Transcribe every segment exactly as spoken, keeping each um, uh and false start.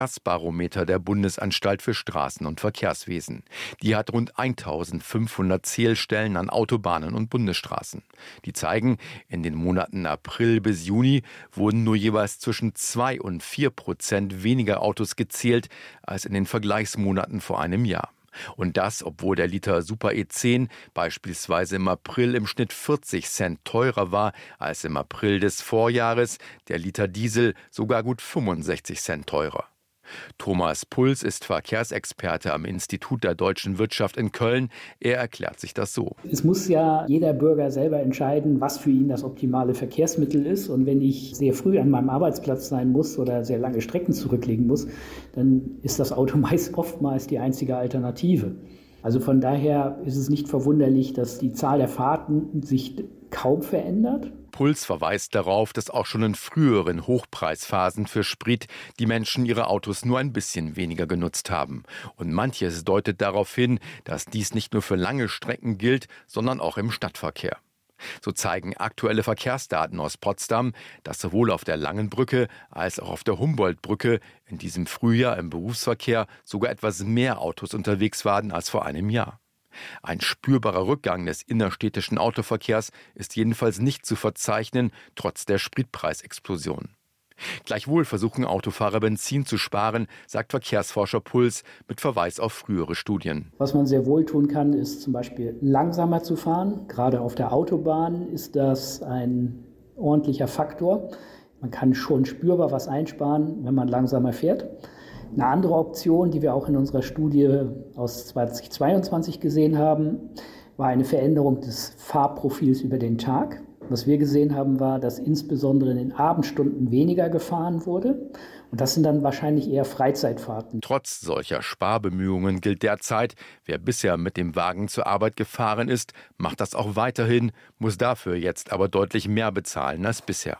Verkehrsbarometer der Bundesanstalt für Straßen- und Verkehrswesen. Die hat rund eintausendfünfhundert Zählstellen an Autobahnen und Bundesstraßen. Die zeigen, in den Monaten April bis Juni wurden nur jeweils zwischen zwei und vier Prozent weniger Autos gezählt als in den Vergleichsmonaten vor einem Jahr. Und das, obwohl der Liter Super E zehn beispielsweise im April im Schnitt vierzig Cent teurer war als im April des Vorjahres, der Liter Diesel sogar gut fünfundsechzig Cent teurer. Thomas Puls ist Verkehrsexperte am Institut der deutschen Wirtschaft in Köln. Er erklärt sich das so. Es muss ja jeder Bürger selber entscheiden, was für ihn das optimale Verkehrsmittel ist. Und wenn ich sehr früh an meinem Arbeitsplatz sein muss oder sehr lange Strecken zurücklegen muss, dann ist das Auto meist oftmals die einzige Alternative. Also von daher ist es nicht verwunderlich, dass die Zahl der Fahrten sich kaum verändert. Puls verweist darauf, dass auch schon in früheren Hochpreisphasen für Sprit die Menschen ihre Autos nur ein bisschen weniger genutzt haben. Und manches deutet darauf hin, dass dies nicht nur für lange Strecken gilt, sondern auch im Stadtverkehr. So zeigen aktuelle Verkehrsdaten aus Potsdam, dass sowohl auf der Langen Brücke als auch auf der Humboldtbrücke in diesem Frühjahr im Berufsverkehr sogar etwas mehr Autos unterwegs waren als vor einem Jahr. Ein spürbarer Rückgang des innerstädtischen Autoverkehrs ist jedenfalls nicht zu verzeichnen, trotz der Spritpreisexplosion. Gleichwohl versuchen Autofahrer Benzin zu sparen, sagt Verkehrsforscher Puls mit Verweis auf frühere Studien. Was man sehr wohl tun kann, ist zum Beispiel langsamer zu fahren. Gerade auf der Autobahn ist das ein ordentlicher Faktor. Man kann schon spürbar was einsparen, wenn man langsamer fährt. Eine andere Option, die wir auch in unserer Studie aus zweitausendzweiundzwanzig gesehen haben, war eine Veränderung des Fahrprofils über den Tag. Was wir gesehen haben, war, dass insbesondere in den Abendstunden weniger gefahren wurde. Und das sind dann wahrscheinlich eher Freizeitfahrten. Trotz solcher Sparbemühungen gilt derzeit, wer bisher mit dem Wagen zur Arbeit gefahren ist, macht das auch weiterhin, muss dafür jetzt aber deutlich mehr bezahlen als bisher.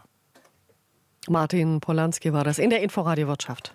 Martin Polanski war das in der Inforadio Wirtschaft.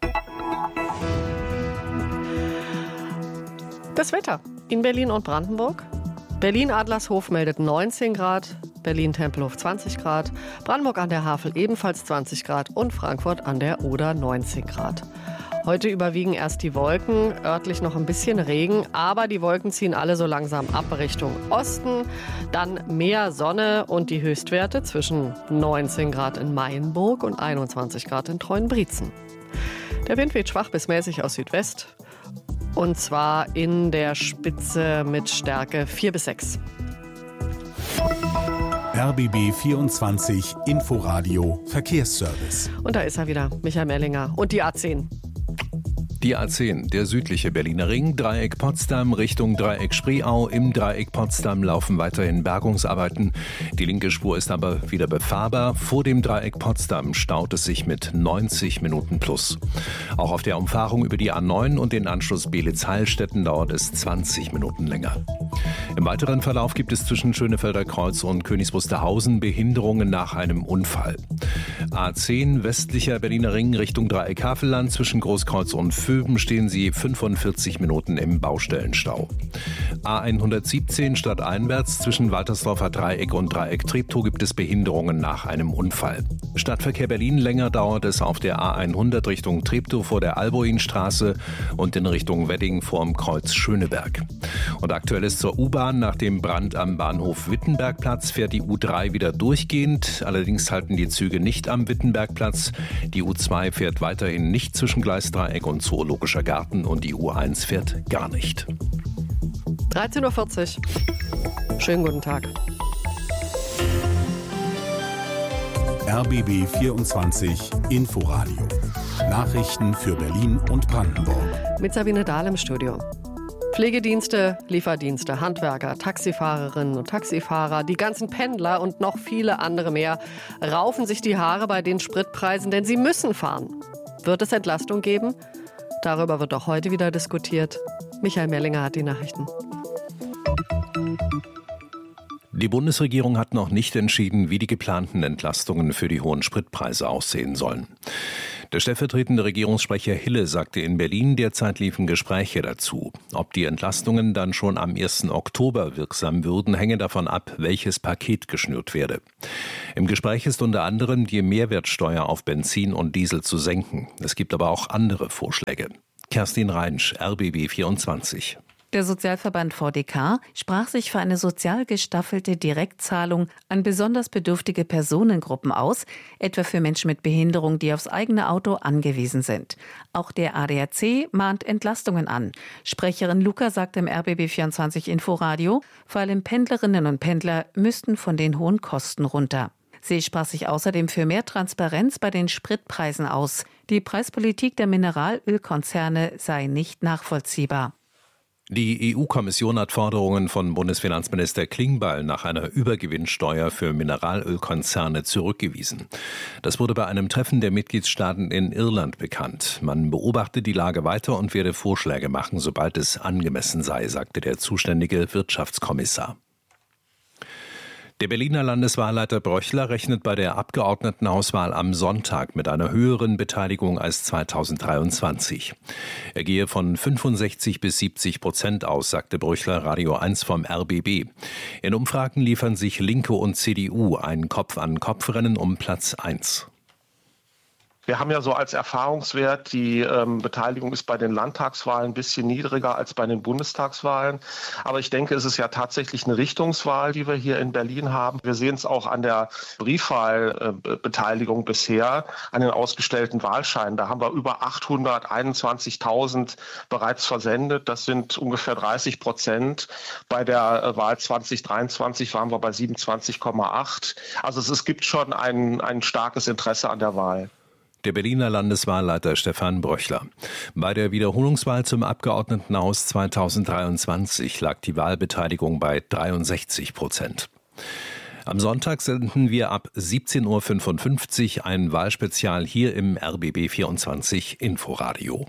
Das Wetter in Berlin und Brandenburg. Berlin-Adlershof meldet neunzehn Grad, Berlin-Tempelhof zwanzig Grad, Brandenburg an der Havel ebenfalls zwanzig Grad und Frankfurt an der Oder neunzehn Grad. Heute überwiegen erst die Wolken, örtlich noch ein bisschen Regen, aber die Wolken ziehen alle so langsam ab Richtung Osten. Dann mehr Sonne und die Höchstwerte zwischen neunzehn Grad in Mayenburg und einundzwanzig Grad in Treuenbrietzen. Der Wind weht schwach bis mäßig aus Südwest. Und zwar in der Spitze mit Stärke vier bis sechs. R B B vierundzwanzig Inforadio Verkehrsservice. Und da ist er wieder, Michael Mellinger und die A zehn. Die A zehn, der südliche Berliner Ring, Dreieck Potsdam Richtung Dreieck Spreeau. Im Dreieck Potsdam laufen weiterhin Bergungsarbeiten. Die linke Spur ist aber wieder befahrbar. Vor dem Dreieck Potsdam staut es sich mit neunzig Minuten plus. Auch auf der Umfahrung über die A neun und den Anschluss Beelitz-Heilstätten dauert es zwanzig Minuten länger. Im weiteren Verlauf gibt es zwischen Schönefelder Kreuz und Königs Wusterhausen Behinderungen nach einem Unfall. A zehn, westlicher Berliner Ring Richtung Dreieck Havelland. Zwischen Großkreuz und Vöben stehen sie fünfundvierzig Minuten im Baustellenstau. A hundertsiebzehn stadteinwärts zwischen Waltersdorfer Dreieck und Dreieck Treptow gibt es Behinderungen nach einem Unfall. Stadtverkehr Berlin, länger dauert es auf der A hundert Richtung Treptow vor der Alboinstraße und in Richtung Wedding vorm Kreuz Schöneberg. Und aktuell ist zur U-Bahn nach dem Brand am Bahnhof Wittenbergplatz fährt die U drei wieder durchgehend. Allerdings halten die Züge nicht am Wittenbergplatz. Die U zwei fährt weiterhin nicht zwischen Gleisdreieck und Zoologischer Garten und die U eins fährt gar nicht. dreizehn Uhr vierzig. Schönen guten Tag. R B B vierundzwanzig Inforadio. Nachrichten für Berlin und Brandenburg. Mit Sabine Dahl im Studio. Pflegedienste, Lieferdienste, Handwerker, Taxifahrerinnen und Taxifahrer, die ganzen Pendler und noch viele andere mehr raufen sich die Haare bei den Spritpreisen, denn sie müssen fahren. Wird es Entlastung geben? Darüber wird auch heute wieder diskutiert. Michael Mellinger hat die Nachrichten. Die Bundesregierung hat noch nicht entschieden, wie die geplanten Entlastungen für die hohen Spritpreise aussehen sollen. Der stellvertretende Regierungssprecher Hille sagte in Berlin, derzeit liefen Gespräche dazu. Ob die Entlastungen dann schon am ersten Oktober wirksam würden, hänge davon ab, welches Paket geschnürt werde. Im Gespräch ist unter anderem die Mehrwertsteuer auf Benzin und Diesel zu senken. Es gibt aber auch andere Vorschläge. Kerstin Reinsch, R B B vierundzwanzig. Der Sozialverband V D K sprach sich für eine sozial gestaffelte Direktzahlung an besonders bedürftige Personengruppen aus, etwa für Menschen mit Behinderung, die aufs eigene Auto angewiesen sind. Auch der A D A C mahnt Entlastungen an. Sprecherin Luca sagt im R B B vierundzwanzig Inforadio, vor allem Pendlerinnen und Pendler müssten von den hohen Kosten runter. Sie sprach sich außerdem für mehr Transparenz bei den Spritpreisen aus. Die Preispolitik der Mineralölkonzerne sei nicht nachvollziehbar. Die E U-Kommission hat Forderungen von Bundesfinanzminister Klingbeil nach einer Übergewinnsteuer für Mineralölkonzerne zurückgewiesen. Das wurde bei einem Treffen der Mitgliedstaaten in Irland bekannt. Man beobachte die Lage weiter und werde Vorschläge machen, sobald es angemessen sei, sagte der zuständige Wirtschaftskommissar. Der Berliner Landeswahlleiter Bröchler rechnet bei der Abgeordnetenhauswahl am Sonntag mit einer höheren Beteiligung als zweitausenddreiundzwanzig. Er gehe von fünfundsechzig bis siebzig Prozent aus, sagte Bröchler Radio eins vom R B B. In Umfragen liefern sich Linke und C D U ein Kopf-an-Kopf-Rennen um Platz eins. Wir haben ja so als Erfahrungswert, die ähm, Beteiligung ist bei den Landtagswahlen ein bisschen niedriger als bei den Bundestagswahlen. Aber ich denke, es ist ja tatsächlich eine Richtungswahl, die wir hier in Berlin haben. Wir sehen es auch an der Briefwahlbeteiligung äh, bisher, an den ausgestellten Wahlscheinen. Da haben wir über achthunderteinundzwanzigtausend bereits versendet. Das sind ungefähr dreißig Prozent. Bei der äh, Wahl zwanzig dreiundzwanzig waren wir bei siebenundzwanzig Komma acht. Also es, es gibt schon ein, ein starkes Interesse an der Wahl. Der Berliner Landeswahlleiter Stefan Bröchler. Bei der Wiederholungswahl zum Abgeordnetenhaus zweitausenddreiundzwanzig lag die Wahlbeteiligung bei dreiundsechzig Prozent. Am Sonntag senden wir ab siebzehn Uhr fünfundfünfzig ein Wahlspezial hier im R B B vierundzwanzig Inforadio.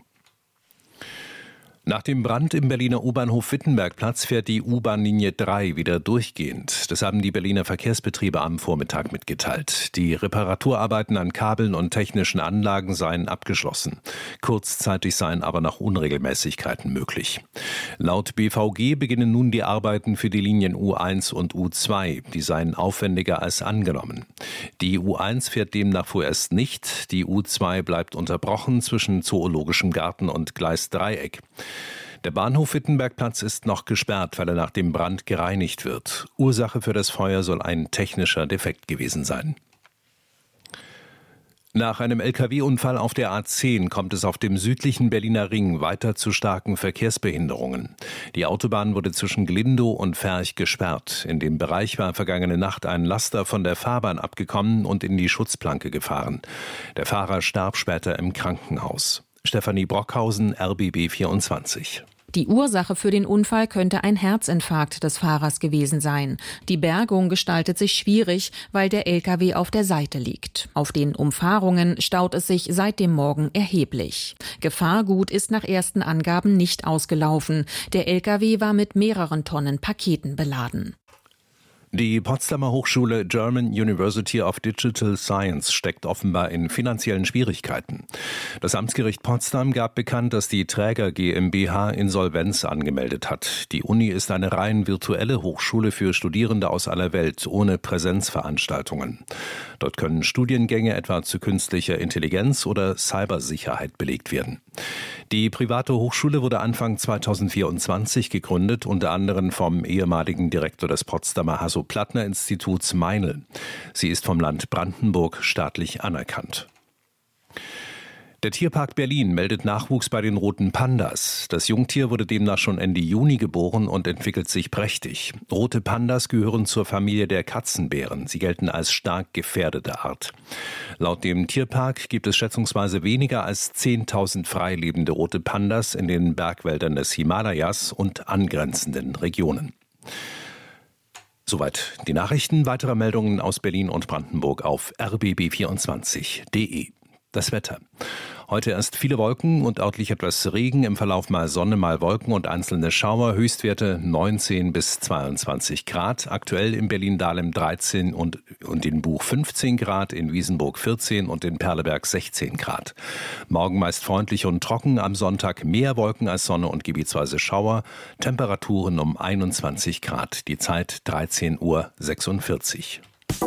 Nach dem Brand im Berliner U-Bahnhof Wittenbergplatz fährt die U-Bahn-Linie drei wieder durchgehend. Das haben die Berliner Verkehrsbetriebe am Vormittag mitgeteilt. Die Reparaturarbeiten an Kabeln und technischen Anlagen seien abgeschlossen. Kurzzeitig seien aber noch Unregelmäßigkeiten möglich. Laut B V G beginnen nun die Arbeiten für die Linien U eins und U zwei. Die seien aufwendiger als angenommen. Die U eins fährt demnach vorerst nicht. Die U zwei bleibt unterbrochen zwischen Zoologischem Garten und Gleisdreieck. Der Bahnhof Wittenbergplatz ist noch gesperrt, weil er nach dem Brand gereinigt wird. Ursache für das Feuer soll ein technischer Defekt gewesen sein. Nach einem L K W-Unfall auf der A zehn kommt es auf dem südlichen Berliner Ring weiter zu starken Verkehrsbehinderungen. Die Autobahn wurde zwischen Glindow und Ferch gesperrt. In dem Bereich war vergangene Nacht ein Laster von der Fahrbahn abgekommen und in die Schutzplanke gefahren. Der Fahrer starb später im Krankenhaus. Stefanie Brockhausen, R B B vierundzwanzig. Die Ursache für den Unfall könnte ein Herzinfarkt des Fahrers gewesen sein. Die Bergung gestaltet sich schwierig, weil der L K W auf der Seite liegt. Auf den Umfahrungen staut es sich seit dem Morgen erheblich. Gefahrgut ist nach ersten Angaben nicht ausgelaufen. Der L K W war mit mehreren Tonnen Paketen beladen. Die Potsdamer Hochschule German University of Digital Science steckt offenbar in finanziellen Schwierigkeiten. Das Amtsgericht Potsdam gab bekannt, dass die Träger GmbH Insolvenz angemeldet hat. Die Uni ist eine rein virtuelle Hochschule für Studierende aus aller Welt ohne Präsenzveranstaltungen. Dort können Studiengänge etwa zu künstlicher Intelligenz oder Cybersicherheit belegt werden. Die private Hochschule wurde Anfang zweitausendvierundzwanzig gegründet, unter anderem vom ehemaligen Direktor des Potsdamer Hasso-Plattner-Instituts Meinl. Sie ist vom Land Brandenburg staatlich anerkannt. Der Tierpark Berlin meldet Nachwuchs bei den roten Pandas. Das Jungtier wurde demnach schon Ende Juni geboren und entwickelt sich prächtig. Rote Pandas gehören zur Familie der Katzenbären. Sie gelten als stark gefährdete Art. Laut dem Tierpark gibt es schätzungsweise weniger als zehntausend freilebende rote Pandas in den Bergwäldern des Himalayas und angrenzenden Regionen. Soweit die Nachrichten. Weitere Meldungen aus Berlin und Brandenburg auf r b b vierundzwanzig punkt d e. Das Wetter. Heute erst viele Wolken und örtlich etwas Regen, im Verlauf mal Sonne, mal Wolken und einzelne Schauer. Höchstwerte neunzehn bis zweiundzwanzig Grad. Aktuell in Berlin-Dahlem dreizehn und, und in Buch fünfzehn Grad, in Wiesenburg vierzehn und in Perleberg sechzehn Grad. Morgen meist freundlich und trocken, am Sonntag mehr Wolken als Sonne und gebietsweise Schauer. Temperaturen um einundzwanzig Grad. Die Zeit dreizehn Uhr sechsundvierzig.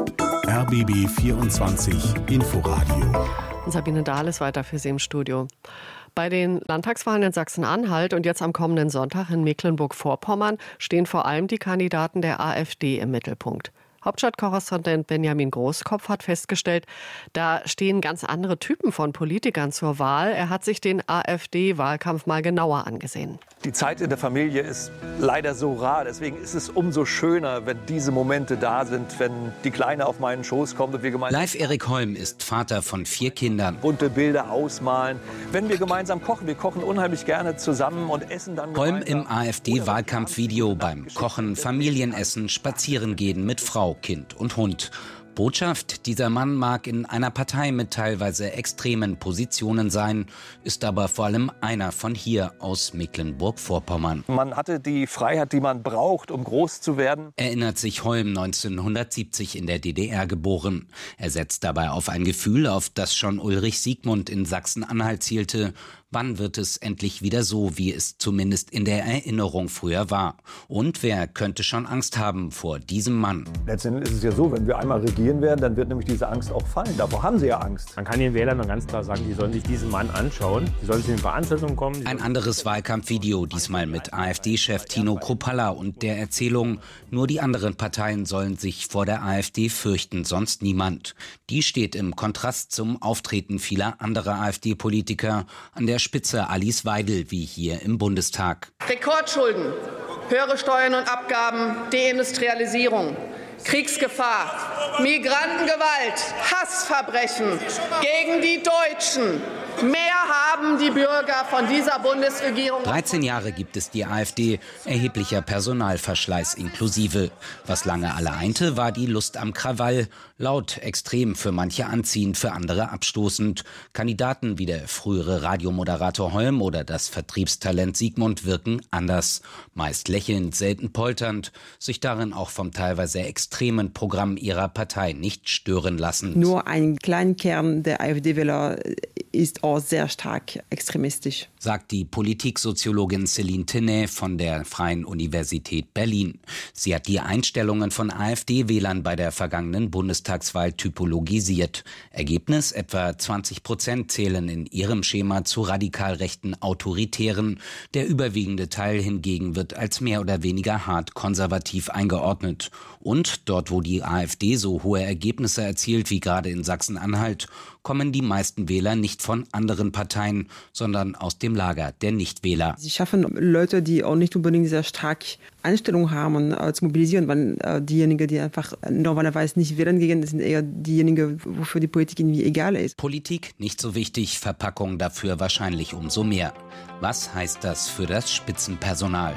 R B B vierundzwanzig Inforadio. Sabine Dahl ist weiter für Sie im Studio. Bei den Landtagswahlen in Sachsen-Anhalt und jetzt am kommenden Sonntag in Mecklenburg-Vorpommern stehen vor allem die Kandidaten der AfD im Mittelpunkt. Hauptstadtkorrespondent Benjamin Großkopf hat festgestellt, da stehen ganz andere Typen von Politikern zur Wahl. Er hat sich den AfD-Wahlkampf mal genauer angesehen. Die Zeit in der Familie ist leider so rar. Deswegen ist es umso schöner, wenn diese Momente da sind, wenn die Kleine auf meinen Schoß kommt und wir gemeinsam... Live Erik Holm ist Vater von vier Kindern. ...bunte Bilder ausmalen. Wenn wir gemeinsam kochen, wir kochen unheimlich gerne zusammen und essen dann Holm gemeinsam. im AfD-Wahlkampfvideo beim Kochen, Familienessen, Spazierengehen mit Frau, Kind und Hund. Botschaft, dieser Mann mag in einer Partei mit teilweise extremen Positionen sein, ist aber vor allem einer von hier aus Mecklenburg-Vorpommern. Man hatte die Freiheit, die man braucht, um groß zu werden. Erinnert sich Holm, neunzehnhundertsiebzig in der D D R geboren. Er setzt dabei auf ein Gefühl, auf das schon Ulrich Siegmund in Sachsen-Anhalt zielte. Wann wird es endlich wieder so, wie es zumindest in der Erinnerung früher war? Und wer könnte schon Angst haben vor diesem Mann? Letztendlich ist es ja so, wenn wir einmal regieren werden, dann wird nämlich diese Angst auch fallen. Davor haben sie ja Angst. Man kann den Wählern dann ganz klar sagen, die sollen sich diesen Mann anschauen. Die sollen zu den Veranstaltungen kommen. Ein anderes Wahlkampfvideo, diesmal mit AfD-Chef Tino Kruppalla und der Erzählung, nur die anderen Parteien sollen sich vor der AfD fürchten, sonst niemand. Die steht im Kontrast zum Auftreten vieler anderer AfD-Politiker, an der Spitze Alice Weidel, wie hier im Bundestag. Rekordschulden, höhere Steuern und Abgaben, Deindustrialisierung, Kriegsgefahr, Migrantengewalt, Hassverbrechen gegen die Deutschen. Mehr haben die Bürger von dieser Bundesregierung. dreizehn Jahre gibt es die AfD, erheblicher Personalverschleiß inklusive. Was lange alle einte, war die Lust am Krawall. Laut, extrem, für manche anziehend, für andere abstoßend. Kandidaten wie der frühere Radiomoderator Holm oder das Vertriebstalent Siegmund wirken anders. Meist lächelnd, selten polternd, sich darin auch vom teilweise extremen Programm ihrer Partei nicht stören lassen. Nur ein kleiner Kern der AfD-Wähler ist auch sehr stark extremistisch, sagt die Politiksoziologin Céline Tenay von der Freien Universität Berlin. Sie hat die Einstellungen von AfD-Wählern bei der vergangenen Bundestagswahl typologisiert. Ergebnis: etwa zwanzig Prozent zählen in ihrem Schema zu radikal rechten Autoritären. Der überwiegende Teil hingegen wird als mehr oder weniger hart konservativ eingeordnet. Und dort, wo die AfD so hohe Ergebnisse erzielt wie gerade in Sachsen-Anhalt, kommen die meisten Wähler nicht von anderen Parteien, sondern aus dem Lager der Nichtwähler. Sie schaffen Leute, die auch nicht unbedingt sehr stark Einstellung haben, äh, zu mobilisieren, weil äh, diejenigen, die einfach normalerweise nicht wählen gehen, sind eher diejenigen, wofür die Politik irgendwie egal ist. Politik nicht so wichtig, Verpackung dafür wahrscheinlich umso mehr. Was heißt das für das Spitzenpersonal?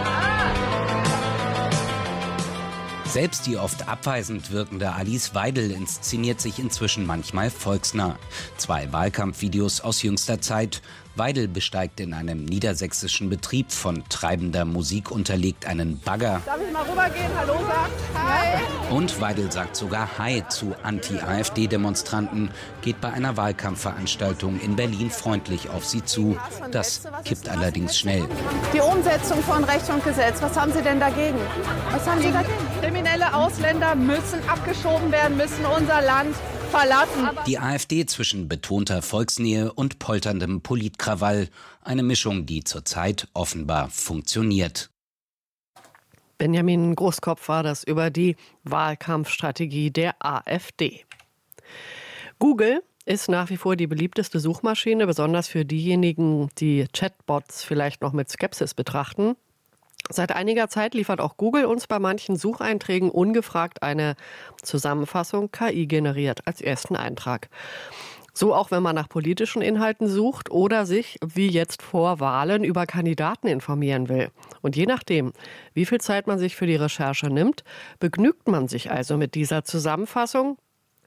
Selbst die oft abweisend wirkende Alice Weidel inszeniert sich inzwischen manchmal volksnah. Zwei Wahlkampfvideos aus jüngster Zeit. Weidel besteigt in einem niedersächsischen Betrieb von treibender Musik unterlegt einen Bagger. Darf ich mal rübergehen? Hallo sagt? Hi. Und Weidel sagt sogar Hi zu Anti-AfD-Demonstranten, geht bei einer Wahlkampfveranstaltung in Berlin freundlich auf sie zu. Das kippt allerdings schnell. Die Umsetzung von Recht und Gesetz, was haben Sie denn dagegen? Was haben Sie dagegen? Kriminelle Ausländer müssen abgeschoben werden, müssen unser Land verlassen. Die AfD zwischen betonter Volksnähe und polterndem Politkrawall. Eine Mischung, die zurzeit offenbar funktioniert. Benjamin Großkopf war das über die Wahlkampfstrategie der AfD. Google ist nach wie vor die beliebteste Suchmaschine, besonders für diejenigen, die Chatbots vielleicht noch mit Skepsis betrachten. Seit einiger Zeit liefert auch Google uns bei manchen Sucheinträgen ungefragt eine Zusammenfassung K I generiert als ersten Eintrag. So auch wenn man nach politischen Inhalten sucht oder sich, wie jetzt vor Wahlen, über Kandidaten informieren will. Und je nachdem, wie viel Zeit man sich für die Recherche nimmt, begnügt man sich also mit dieser Zusammenfassung.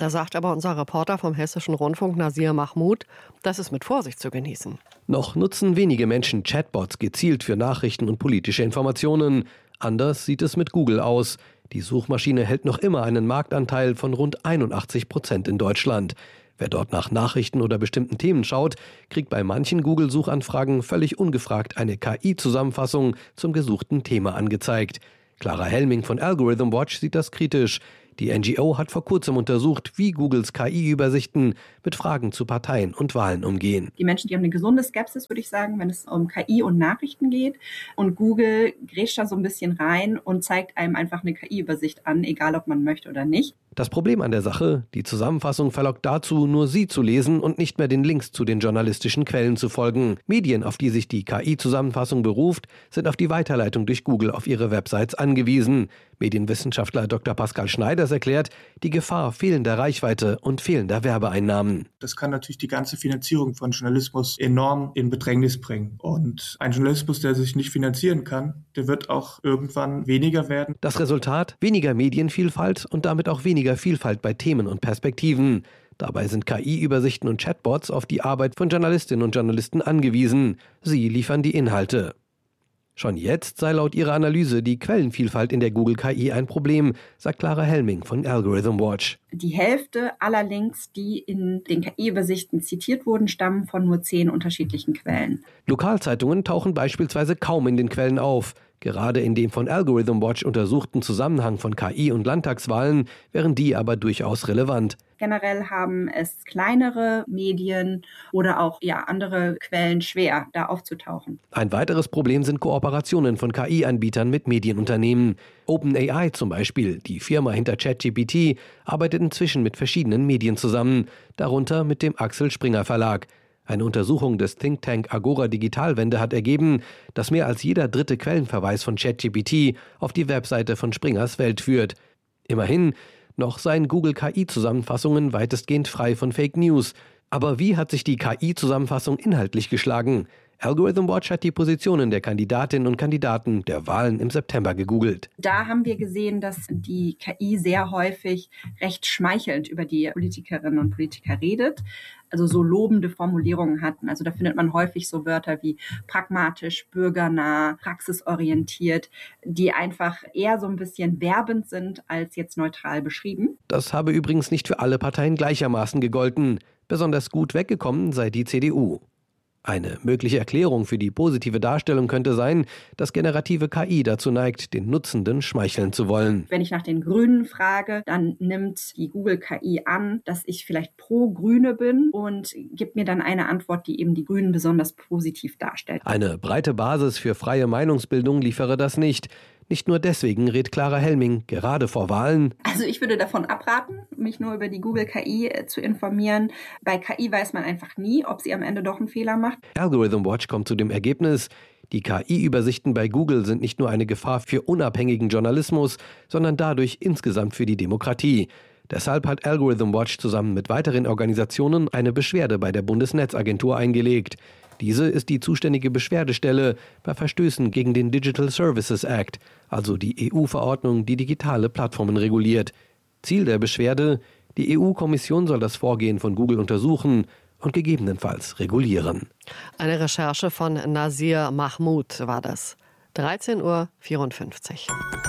Da sagt aber unser Reporter vom Hessischen Rundfunk, Nasir Mahmoud, das ist mit Vorsicht zu genießen. Noch nutzen wenige Menschen Chatbots gezielt für Nachrichten und politische Informationen. Anders sieht es mit Google aus. Die Suchmaschine hält noch immer einen Marktanteil von rund einundachtzig Prozent in Deutschland. Wer dort nach Nachrichten oder bestimmten Themen schaut, kriegt bei manchen Google-Suchanfragen völlig ungefragt eine K I-Zusammenfassung zum gesuchten Thema angezeigt. Clara Helming von Algorithm Watch sieht das kritisch. Die N G O hat vor kurzem untersucht, wie Googles K I-Übersichten mit Fragen zu Parteien und Wahlen umgehen. Die Menschen, die haben eine gesunde Skepsis, würde ich sagen, wenn es um K I und Nachrichten geht. Und Google grätscht da so ein bisschen rein und zeigt einem einfach eine K I-Übersicht an, egal ob man möchte oder nicht. Das Problem an der Sache, die Zusammenfassung verlockt dazu, nur sie zu lesen und nicht mehr den Links zu den journalistischen Quellen zu folgen. Medien, auf die sich die K I-Zusammenfassung beruft, sind auf die Weiterleitung durch Google auf ihre Websites angewiesen. Medienwissenschaftler Doktor Pascal Schneiders erklärt, die Gefahr fehlender Reichweite und fehlender Werbeeinnahmen. Das kann natürlich die ganze Finanzierung von Journalismus enorm in Bedrängnis bringen. Und ein Journalismus, der sich nicht finanzieren kann, der wird auch irgendwann weniger werden. Das Resultat? Weniger Medienvielfalt und damit auch weniger Vielfalt bei Themen und Perspektiven. Dabei sind K I-Übersichten und Chatbots auf die Arbeit von Journalistinnen und Journalisten angewiesen. Sie liefern die Inhalte. Schon jetzt sei laut ihrer Analyse die Quellenvielfalt in der Google K I ein Problem, sagt Clara Helming von Algorithm Watch. Die Hälfte aller Links, die in den K I-Übersichten zitiert wurden, stammen von nur zehn unterschiedlichen Quellen. Lokalzeitungen tauchen beispielsweise kaum in den Quellen auf. Gerade in dem von Algorithm Watch untersuchten Zusammenhang von K I und Landtagswahlen wären die aber durchaus relevant. Generell haben es kleinere Medien oder auch ja, andere Quellen schwer, da aufzutauchen. Ein weiteres Problem sind Kooperationen von K I-Anbietern mit Medienunternehmen. OpenAI zum Beispiel, die Firma hinter ChatGPT, arbeitet inzwischen mit verschiedenen Medien zusammen, darunter mit dem Axel Springer Verlag. Eine Untersuchung des Think Tank Agora Digitalwende hat ergeben, dass mehr als jeder dritte Quellenverweis von ChatGPT auf die Webseite von Springers Welt führt. Immerhin, noch seien Google K I-Zusammenfassungen weitestgehend frei von Fake News. Aber wie hat sich die K I-Zusammenfassung inhaltlich geschlagen? Algorithm Watch hat die Positionen der Kandidatinnen und Kandidaten der Wahlen im September gegoogelt. Da haben wir gesehen, dass die K I sehr häufig recht schmeichelnd über die Politikerinnen und Politiker redet, also so lobende Formulierungen hatten. Also da findet man häufig so Wörter wie pragmatisch, bürgernah, praxisorientiert, die einfach eher so ein bisschen werbend sind als jetzt neutral beschrieben. Das habe übrigens nicht für alle Parteien gleichermaßen gegolten. Besonders gut weggekommen sei die C D U. Eine mögliche Erklärung für die positive Darstellung könnte sein, dass generative K I dazu neigt, den Nutzenden schmeicheln zu wollen. Wenn ich nach den Grünen frage, dann nimmt die Google K I an, dass ich vielleicht pro Grüne bin und gibt mir dann eine Antwort, die eben die Grünen besonders positiv darstellt. Eine breite Basis für freie Meinungsbildung liefere das nicht. Nicht nur deswegen rät Clara Helming gerade vor Wahlen. Also ich würde davon abraten, mich nur über die Google K I zu informieren. Bei K I weiß man einfach nie, ob sie am Ende doch einen Fehler macht. Algorithm Watch kommt zu dem Ergebnis, die K I-Übersichten bei Google sind nicht nur eine Gefahr für unabhängigen Journalismus, sondern dadurch insgesamt für die Demokratie. Deshalb hat Algorithm Watch zusammen mit weiteren Organisationen eine Beschwerde bei der Bundesnetzagentur eingelegt. Diese ist die zuständige Beschwerdestelle bei Verstößen gegen den Digital Services Act, also die E U-Verordnung, die digitale Plattformen reguliert. Ziel der Beschwerde: Die E U-Kommission soll das Vorgehen von Google untersuchen und gegebenenfalls regulieren. Eine Recherche von Nasir Mahmoud war das. dreizehn Uhr vierundfünfzig.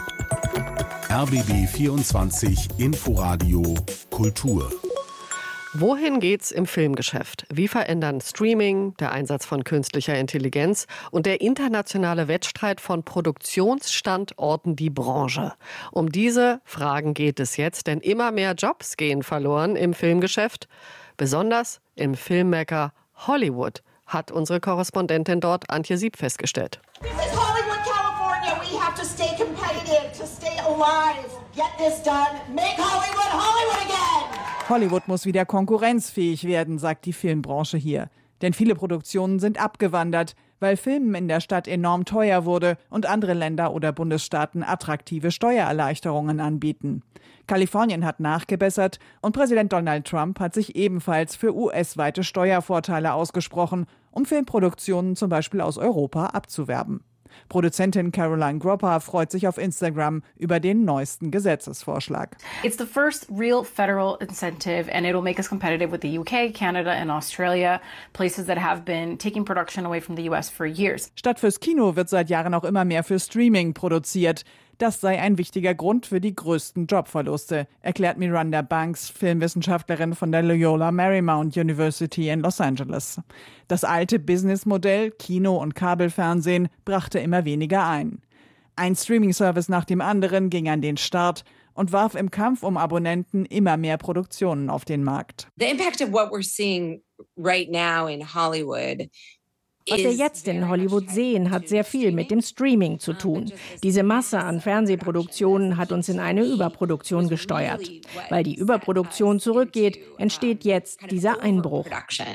R B B vierundzwanzig Inforadio Kultur. Wohin geht's im Filmgeschäft? Wie verändern Streaming, der Einsatz von künstlicher Intelligenz und der internationale Wettstreit von Produktionsstandorten die Branche? Um diese Fragen geht es jetzt, denn immer mehr Jobs gehen verloren im Filmgeschäft, besonders im Filmmecker Hollywood, hat unsere Korrespondentin dort Antje Sieb festgestellt. This is Hollywood, California. We have to stay competitive, to stay alive. Get this done. Make Hollywood Hollywood again. Hollywood muss wieder konkurrenzfähig werden, sagt die Filmbranche hier. Denn viele Produktionen sind abgewandert, weil Filmen in der Stadt enorm teuer wurde und andere Länder oder Bundesstaaten attraktive Steuererleichterungen anbieten. Kalifornien hat nachgebessert und Präsident Donald Trump hat sich ebenfalls für U S-weite Steuervorteile ausgesprochen, um Filmproduktionen zum Beispiel aus Europa abzuwerben. Produzentin Caroline Gropper freut sich auf Instagram über den neuesten Gesetzesvorschlag. It's the first real federal incentive and it'll make us competitive with the U K, Canada and Australia, places that have been taking production away from the U S for years. Statt fürs Kino wird seit Jahren auch immer mehr für Streaming produziert. Das sei ein wichtiger Grund für die größten Jobverluste, erklärt Miranda Banks, Filmwissenschaftlerin von der Loyola Marymount University in Los Angeles. Das alte Businessmodell Kino und Kabelfernsehen brachte immer weniger ein. Ein Streaming-Service nach dem anderen ging an den Start und warf im Kampf um Abonnenten immer mehr Produktionen auf den Markt. The impact of what we're seeing right now in Hollywood. Was wir jetzt in Hollywood sehen, hat sehr viel mit dem Streaming zu tun. Diese Masse an Fernsehproduktionen hat uns in eine Überproduktion gesteuert. Weil die Überproduktion zurückgeht, entsteht jetzt dieser Einbruch.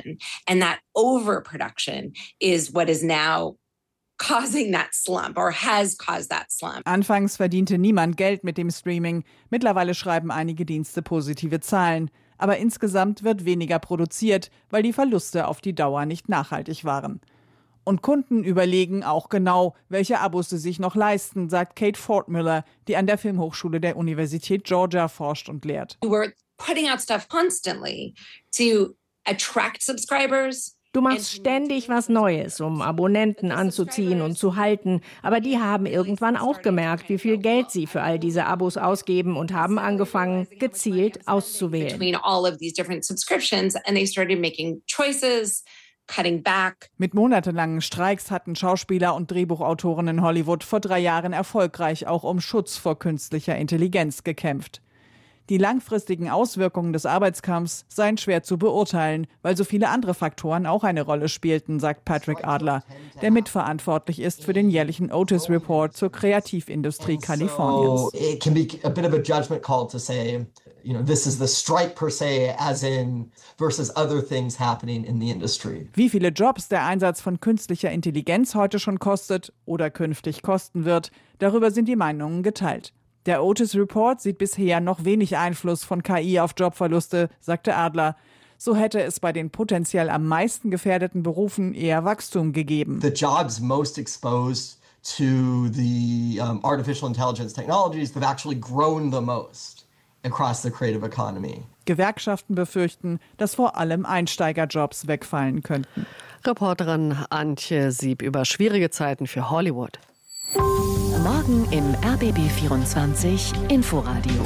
And that overproduction is what is now causing that slump or has caused that slump. Anfangs verdiente niemand Geld mit dem Streaming. Mittlerweile schreiben einige Dienste positive Zahlen. Aber insgesamt wird weniger produziert, weil die Verluste auf die Dauer nicht nachhaltig waren. Und Kunden überlegen auch genau, welche Abos sie sich noch leisten, sagt Kate Fortmüller, die an der Filmhochschule der Universität Georgia forscht und lehrt. We're putting out stuff constantly to attract subscribers. Du machst ständig was Neues, um Abonnenten anzuziehen und zu halten. Aber die haben irgendwann auch gemerkt, wie viel Geld sie für all diese Abos ausgeben und haben angefangen, gezielt auszuwählen. Between all of these different subscriptions and they started making choices. Cutting back. Mit monatelangen Streiks hatten Schauspieler und Drehbuchautoren in Hollywood vor drei Jahren erfolgreich auch um Schutz vor künstlicher Intelligenz gekämpft. Die langfristigen Auswirkungen des Arbeitskampfs seien schwer zu beurteilen, weil so viele andere Faktoren auch eine Rolle spielten, sagt Patrick Adler, der mitverantwortlich ist für den jährlichen Otis Report zur Kreativindustrie Kaliforniens. It can be a bit of a judgment call to say, you know, this is the strike per se, as in versus other things happening in the industry. Wie viele Jobs der Einsatz von künstlicher Intelligenz heute schon kostet oder künftig kosten wird, darüber sind die Meinungen geteilt. Der Otis Report sieht bisher noch wenig Einfluss von K I auf Jobverluste, sagte Adler. So hätte es bei den potenziell am meisten gefährdeten Berufen eher Wachstum gegeben. The jobs most exposed to the um, artificial intelligence technologies that have actually grown the most across the creative economy. Gewerkschaften befürchten, dass vor allem Einsteigerjobs wegfallen könnten. Reporterin Antje Sieb über schwierige Zeiten für Hollywood. Morgen im R B B vierundzwanzig Inforadio.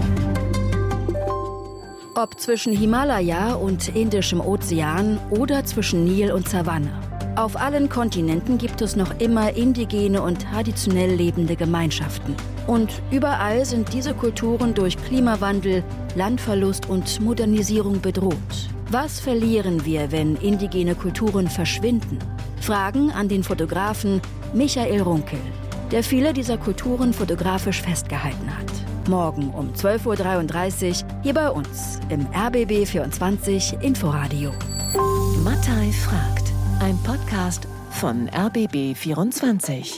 Ob zwischen Himalaya und Indischem Ozean oder zwischen Nil und Savanne. Auf allen Kontinenten gibt es noch immer indigene und traditionell lebende Gemeinschaften. Und überall sind diese Kulturen durch Klimawandel, Landverlust und Modernisierung bedroht. Was verlieren wir, wenn indigene Kulturen verschwinden? Fragen an den Fotografen Michael Runkel, der viele dieser Kulturen fotografisch festgehalten hat. Morgen um zwölf Uhr dreiunddreißig hier bei uns im R B B vierundzwanzig Inforadio. Mattei fragt, ein Podcast von R B B vierundzwanzig.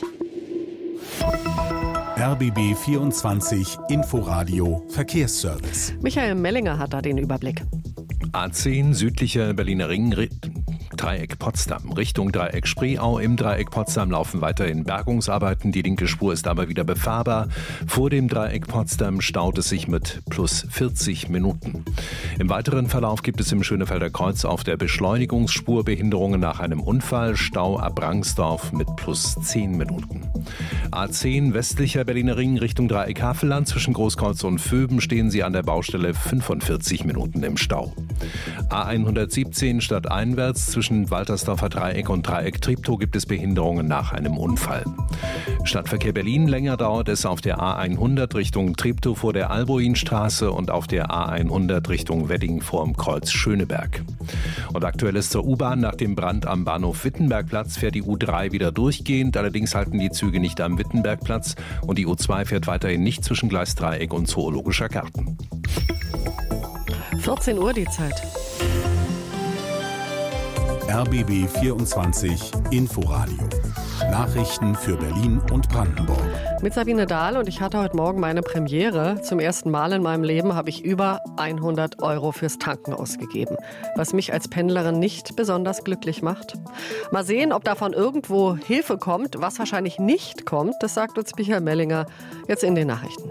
R B B vierundzwanzig Inforadio Verkehrsservice. Michael Mellinger hat da den Überblick. A zehn südlicher Berliner Ring, Dreieck Potsdam. Richtung Dreieck Spreeau. Im Dreieck Potsdam laufen weiterhin Bergungsarbeiten. Die linke Spur ist aber wieder befahrbar. Vor dem Dreieck Potsdam staut es sich mit plus vierzig Minuten. Im weiteren Verlauf gibt es im Schönefelder Kreuz auf der Beschleunigungsspur Behinderungen nach einem Unfall. Stau ab Rangsdorf mit plus zehn Minuten. A zehn westlicher Berliner Ring Richtung Dreieck Havelland. Zwischen Großkreuz und Vöben stehen Sie an der Baustelle fünfundvierzig Minuten im Stau. A hundertsiebzehn stadteinwärts zwischen Waltersdorfer Dreieck und Dreieck Treptow gibt es Behinderungen nach einem Unfall. Stadtverkehr Berlin, länger dauert es auf der A hundert Richtung Treptow vor der Alboinstraße und auf der A hundert Richtung Wedding vorm Kreuz Schöneberg. Und aktuell ist zur U-Bahn nach dem Brand am Bahnhof Wittenbergplatz fährt die U drei wieder durchgehend, allerdings halten die Züge nicht am Wittenbergplatz und die U zwei fährt weiterhin nicht zwischen Gleisdreieck und Zoologischer Garten. vierzehn Uhr die Zeit. R B B vierundzwanzig Inforadio. Nachrichten für Berlin und Brandenburg. Mit Sabine Dahl, und ich hatte heute Morgen meine Premiere. Zum ersten Mal in meinem Leben habe ich über hundert Euro fürs Tanken ausgegeben, was mich als Pendlerin nicht besonders glücklich macht. Mal sehen, ob davon irgendwo Hilfe kommt. Was wahrscheinlich nicht kommt, das sagt uns Michael Mellinger jetzt in den Nachrichten.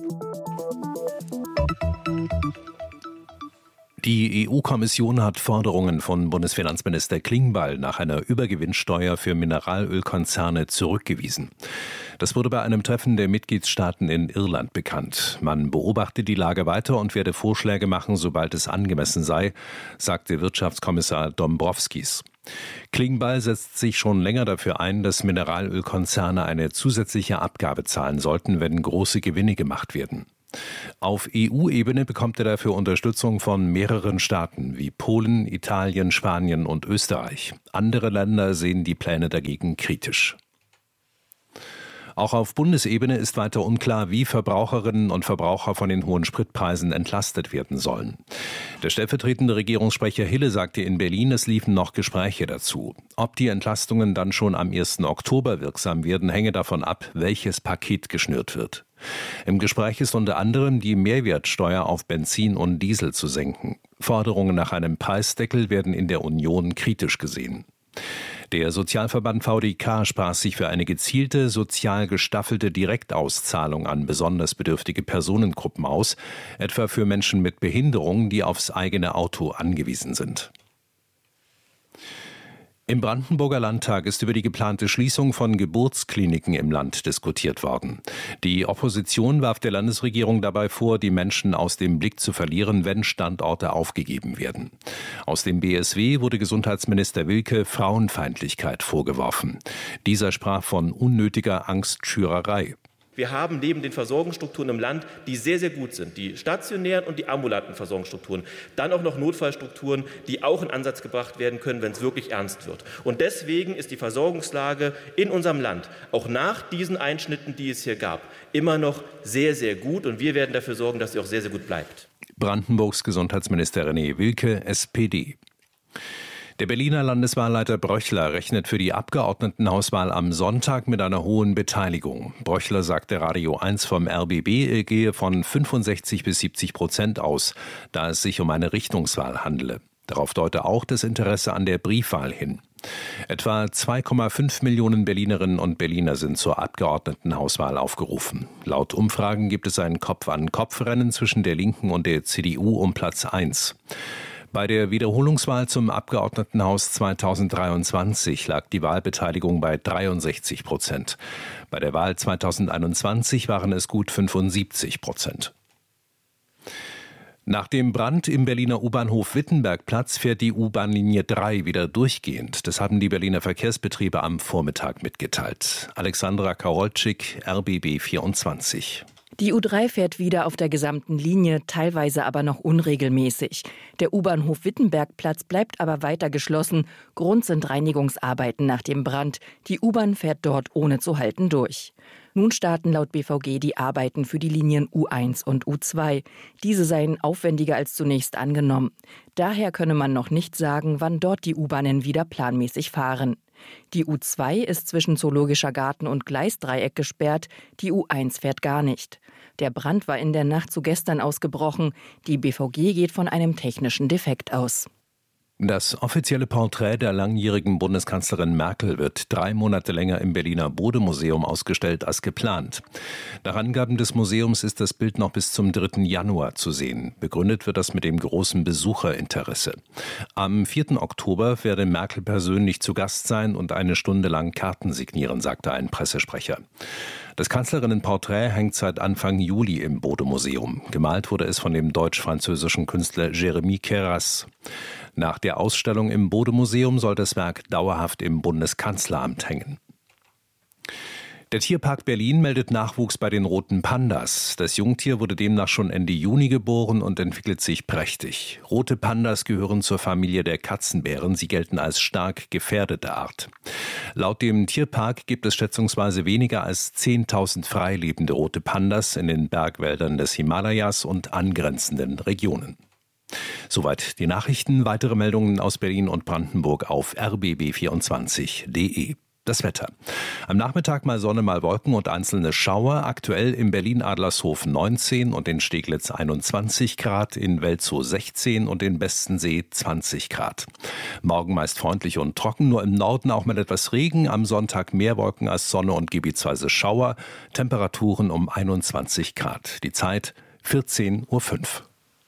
Die E U-Kommission hat Forderungen von Bundesfinanzminister Klingbeil nach einer Übergewinnsteuer für Mineralölkonzerne zurückgewiesen. Das wurde bei einem Treffen der Mitgliedstaaten in Irland bekannt. Man beobachte die Lage weiter und werde Vorschläge machen, sobald es angemessen sei, sagte Wirtschaftskommissar Dombrovskis. Klingbeil setzt sich schon länger dafür ein, dass Mineralölkonzerne eine zusätzliche Abgabe zahlen sollten, wenn große Gewinne gemacht werden. Auf E U-Ebene bekommt er dafür Unterstützung von mehreren Staaten wie Polen, Italien, Spanien und Österreich. Andere Länder sehen die Pläne dagegen kritisch. Auch auf Bundesebene ist weiter unklar, wie Verbraucherinnen und Verbraucher von den hohen Spritpreisen entlastet werden sollen. Der stellvertretende Regierungssprecher Hille sagte in Berlin, es liefen noch Gespräche dazu. Ob die Entlastungen dann schon am ersten Oktober wirksam werden, hänge davon ab, welches Paket geschnürt wird. Im Gespräch ist unter anderem die Mehrwertsteuer auf Benzin und Diesel zu senken. Forderungen nach einem Preisdeckel werden in der Union kritisch gesehen. Der Sozialverband V D K sprach sich für eine gezielte, sozial gestaffelte Direktauszahlung an besonders bedürftige Personengruppen aus, etwa für Menschen mit Behinderung, die aufs eigene Auto angewiesen sind. Im Brandenburger Landtag ist über die geplante Schließung von Geburtskliniken im Land diskutiert worden. Die Opposition warf der Landesregierung dabei vor, die Menschen aus dem Blick zu verlieren, wenn Standorte aufgegeben werden. Aus dem B S W wurde Gesundheitsminister Wilke Frauenfeindlichkeit vorgeworfen. Dieser sprach von unnötiger Angstschürerei. Wir haben neben den Versorgungsstrukturen im Land, die sehr, sehr gut sind, die stationären und die ambulanten Versorgungsstrukturen, dann auch noch Notfallstrukturen, die auch in Ansatz gebracht werden können, wenn es wirklich ernst wird. Und deswegen ist die Versorgungslage in unserem Land, auch nach diesen Einschnitten, die es hier gab, immer noch sehr, sehr gut. Und wir werden dafür sorgen, dass sie auch sehr, sehr gut bleibt. Brandenburgs Gesundheitsminister René Wilke, S P D. Der Berliner Landeswahlleiter Bröchler rechnet für die Abgeordnetenhauswahl am Sonntag mit einer hohen Beteiligung. Bröchler sagte Radio eins vom R B B, er gehe von fünfundsechzig bis siebzig Prozent aus, da es sich um eine Richtungswahl handele. Darauf deute auch das Interesse an der Briefwahl hin. Etwa zwei Komma fünf Millionen Berlinerinnen und Berliner sind zur Abgeordnetenhauswahl aufgerufen. Laut Umfragen gibt es ein Kopf-an-Kopf-Rennen zwischen der Linken und der C D U um Platz eins. Bei der Wiederholungswahl zum Abgeordnetenhaus zweitausenddreiundzwanzig lag die Wahlbeteiligung bei dreiundsechzig Prozent. Bei der Wahl zweitausendeinundzwanzig waren es gut fünfundsiebzig Prozent. Nach dem Brand im Berliner U-Bahnhof Wittenbergplatz fährt die U-Bahn-Linie drei wieder durchgehend. Das haben die Berliner Verkehrsbetriebe am Vormittag mitgeteilt. Alexandra Karolczyk, R B B vierundzwanzig. Die U drei fährt wieder auf der gesamten Linie, teilweise aber noch unregelmäßig. Der U-Bahnhof Wittenbergplatz bleibt aber weiter geschlossen. Grund sind Reinigungsarbeiten nach dem Brand. Die U-Bahn fährt dort ohne zu halten durch. Nun starten laut B V G die Arbeiten für die Linien U eins und U zwei. Diese seien aufwendiger als zunächst angenommen. Daher könne man noch nicht sagen, wann dort die U-Bahnen wieder planmäßig fahren. Die U zwei ist zwischen Zoologischer Garten und Gleisdreieck gesperrt, die U eins fährt gar nicht. Der Brand war in der Nacht zu gestern ausgebrochen. Die B V G geht von einem technischen Defekt aus. Das offizielle Porträt der langjährigen Bundeskanzlerin Merkel wird drei Monate länger im Berliner Bode-Museum ausgestellt als geplant. Nach Angaben des Museums ist das Bild noch bis zum dritten Januar zu sehen. Begründet wird das mit dem großen Besucherinteresse. Am vierten Oktober werde Merkel persönlich zu Gast sein und eine Stunde lang Karten signieren, sagte ein Pressesprecher. Das Kanzlerinnenporträt hängt seit Anfang Juli im Bode-Museum. Gemalt wurde es von dem deutsch-französischen Künstler Jérémy Queyras. Nach der Ausstellung im Bode-Museum soll das Werk dauerhaft im Bundeskanzleramt hängen. Der Tierpark Berlin meldet Nachwuchs bei den roten Pandas. Das Jungtier wurde demnach schon Ende Juni geboren und entwickelt sich prächtig. Rote Pandas gehören zur Familie der Katzenbären. Sie gelten als stark gefährdete Art. Laut dem Tierpark gibt es schätzungsweise weniger als zehntausend freilebende rote Pandas in den Bergwäldern des Himalayas und angrenzenden Regionen. Soweit die Nachrichten. Weitere Meldungen aus Berlin und Brandenburg auf r b b vierundzwanzig punkt d e. Das Wetter. Am Nachmittag mal Sonne, mal Wolken und einzelne Schauer. Aktuell in Berlin-Adlershof neunzehn und in Steglitz einundzwanzig Grad, in Welzow sechzehn und in Bestensee zwanzig Grad. Morgen meist freundlich und trocken, nur im Norden auch mal etwas Regen. Am Sonntag mehr Wolken als Sonne und gebietsweise Schauer. Temperaturen um einundzwanzig Grad. Die Zeit vierzehn Uhr fünf.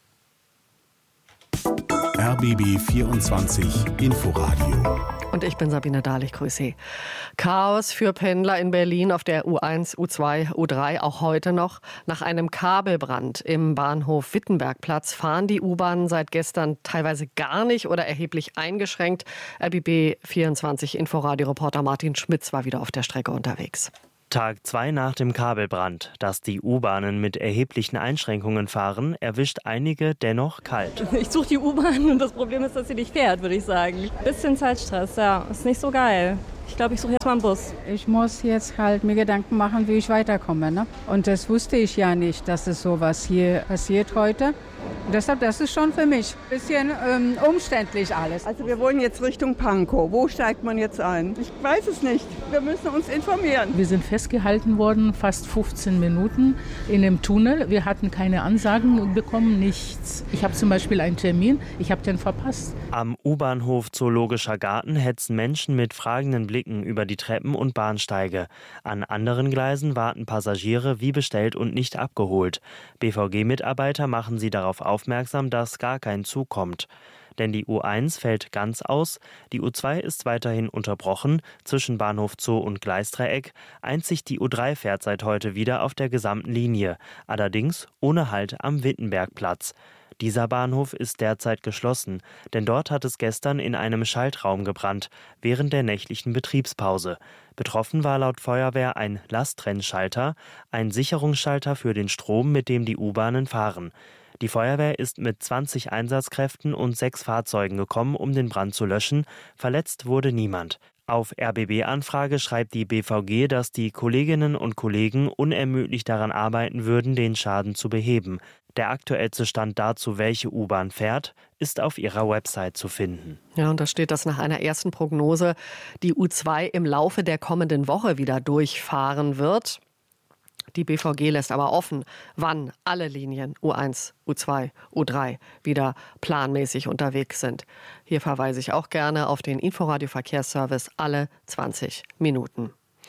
R B B vierundzwanzig Inforadio. Und ich bin Sabine Dahl, ich grüße Sie. Chaos für Pendler in Berlin auf der U eins, U zwei, U drei, auch heute noch. Nach einem Kabelbrand im Bahnhof Wittenbergplatz fahren die U-Bahnen seit gestern teilweise gar nicht oder erheblich eingeschränkt. R B B vierundzwanzig Inforadio-Reporter Martin Schmitz war wieder auf der Strecke unterwegs. Tag zwei nach dem Kabelbrand. Dass die U-Bahnen mit erheblichen Einschränkungen fahren, erwischt einige dennoch kalt. Ich suche die U-Bahn und das Problem ist, dass sie nicht fährt, würde ich sagen. Bisschen Zeitstress, ja. Ist nicht so geil. Ich glaube, ich suche jetzt mal einen Bus. Ich muss jetzt halt mir Gedanken machen, wie ich weiterkomme. Ne? Und das wusste ich ja nicht, dass es sowas hier passiert heute. Und deshalb, das ist schon für mich ein bisschen ähm, umständlich alles. Also wir wollen jetzt Richtung Pankow. Wo steigt man jetzt ein? Ich weiß es nicht. Wir müssen uns informieren. Wir sind festgehalten worden, fast fünfzehn Minuten in dem Tunnel. Wir hatten keine Ansagen bekommen, nichts. Ich habe zum Beispiel einen Termin, ich habe den verpasst. Am U-Bahnhof Zoologischer Garten hetzen Menschen mit fragenden Blicken über die Treppen und Bahnsteige. An anderen Gleisen warten Passagiere wie bestellt und nicht abgeholt. B V G-Mitarbeiter machen sie darauf aufmerksam, dass gar kein Zug kommt. Denn die U eins fällt ganz aus, die U zwei ist weiterhin unterbrochen, zwischen Bahnhof Zoo und Gleisdreieck. Einzig die U drei fährt seit heute wieder auf der gesamten Linie, allerdings ohne Halt am Wittenbergplatz. Dieser Bahnhof ist derzeit geschlossen, denn dort hat es gestern in einem Schaltraum gebrannt, während der nächtlichen Betriebspause. Betroffen war laut Feuerwehr ein Lasttrennschalter, ein Sicherungsschalter für den Strom, mit dem die U-Bahnen fahren. Die Feuerwehr ist mit zwanzig Einsatzkräften und sechs Fahrzeugen gekommen, um den Brand zu löschen. Verletzt wurde niemand. Auf R B B-Anfrage schreibt die B V G, dass die Kolleginnen und Kollegen unermüdlich daran arbeiten würden, den Schaden zu beheben. Der aktuellste Stand dazu, welche U-Bahn fährt, ist auf ihrer Website zu finden. Ja, und da steht, dass nach einer ersten Prognose die U zwei im Laufe der kommenden Woche wieder durchfahren wird. Die B V G lässt aber offen, wann alle Linien U eins, U zwei, U drei wieder planmäßig unterwegs sind. Hier verweise ich auch gerne auf den Inforadio Verkehrsservice alle zwanzig Minuten.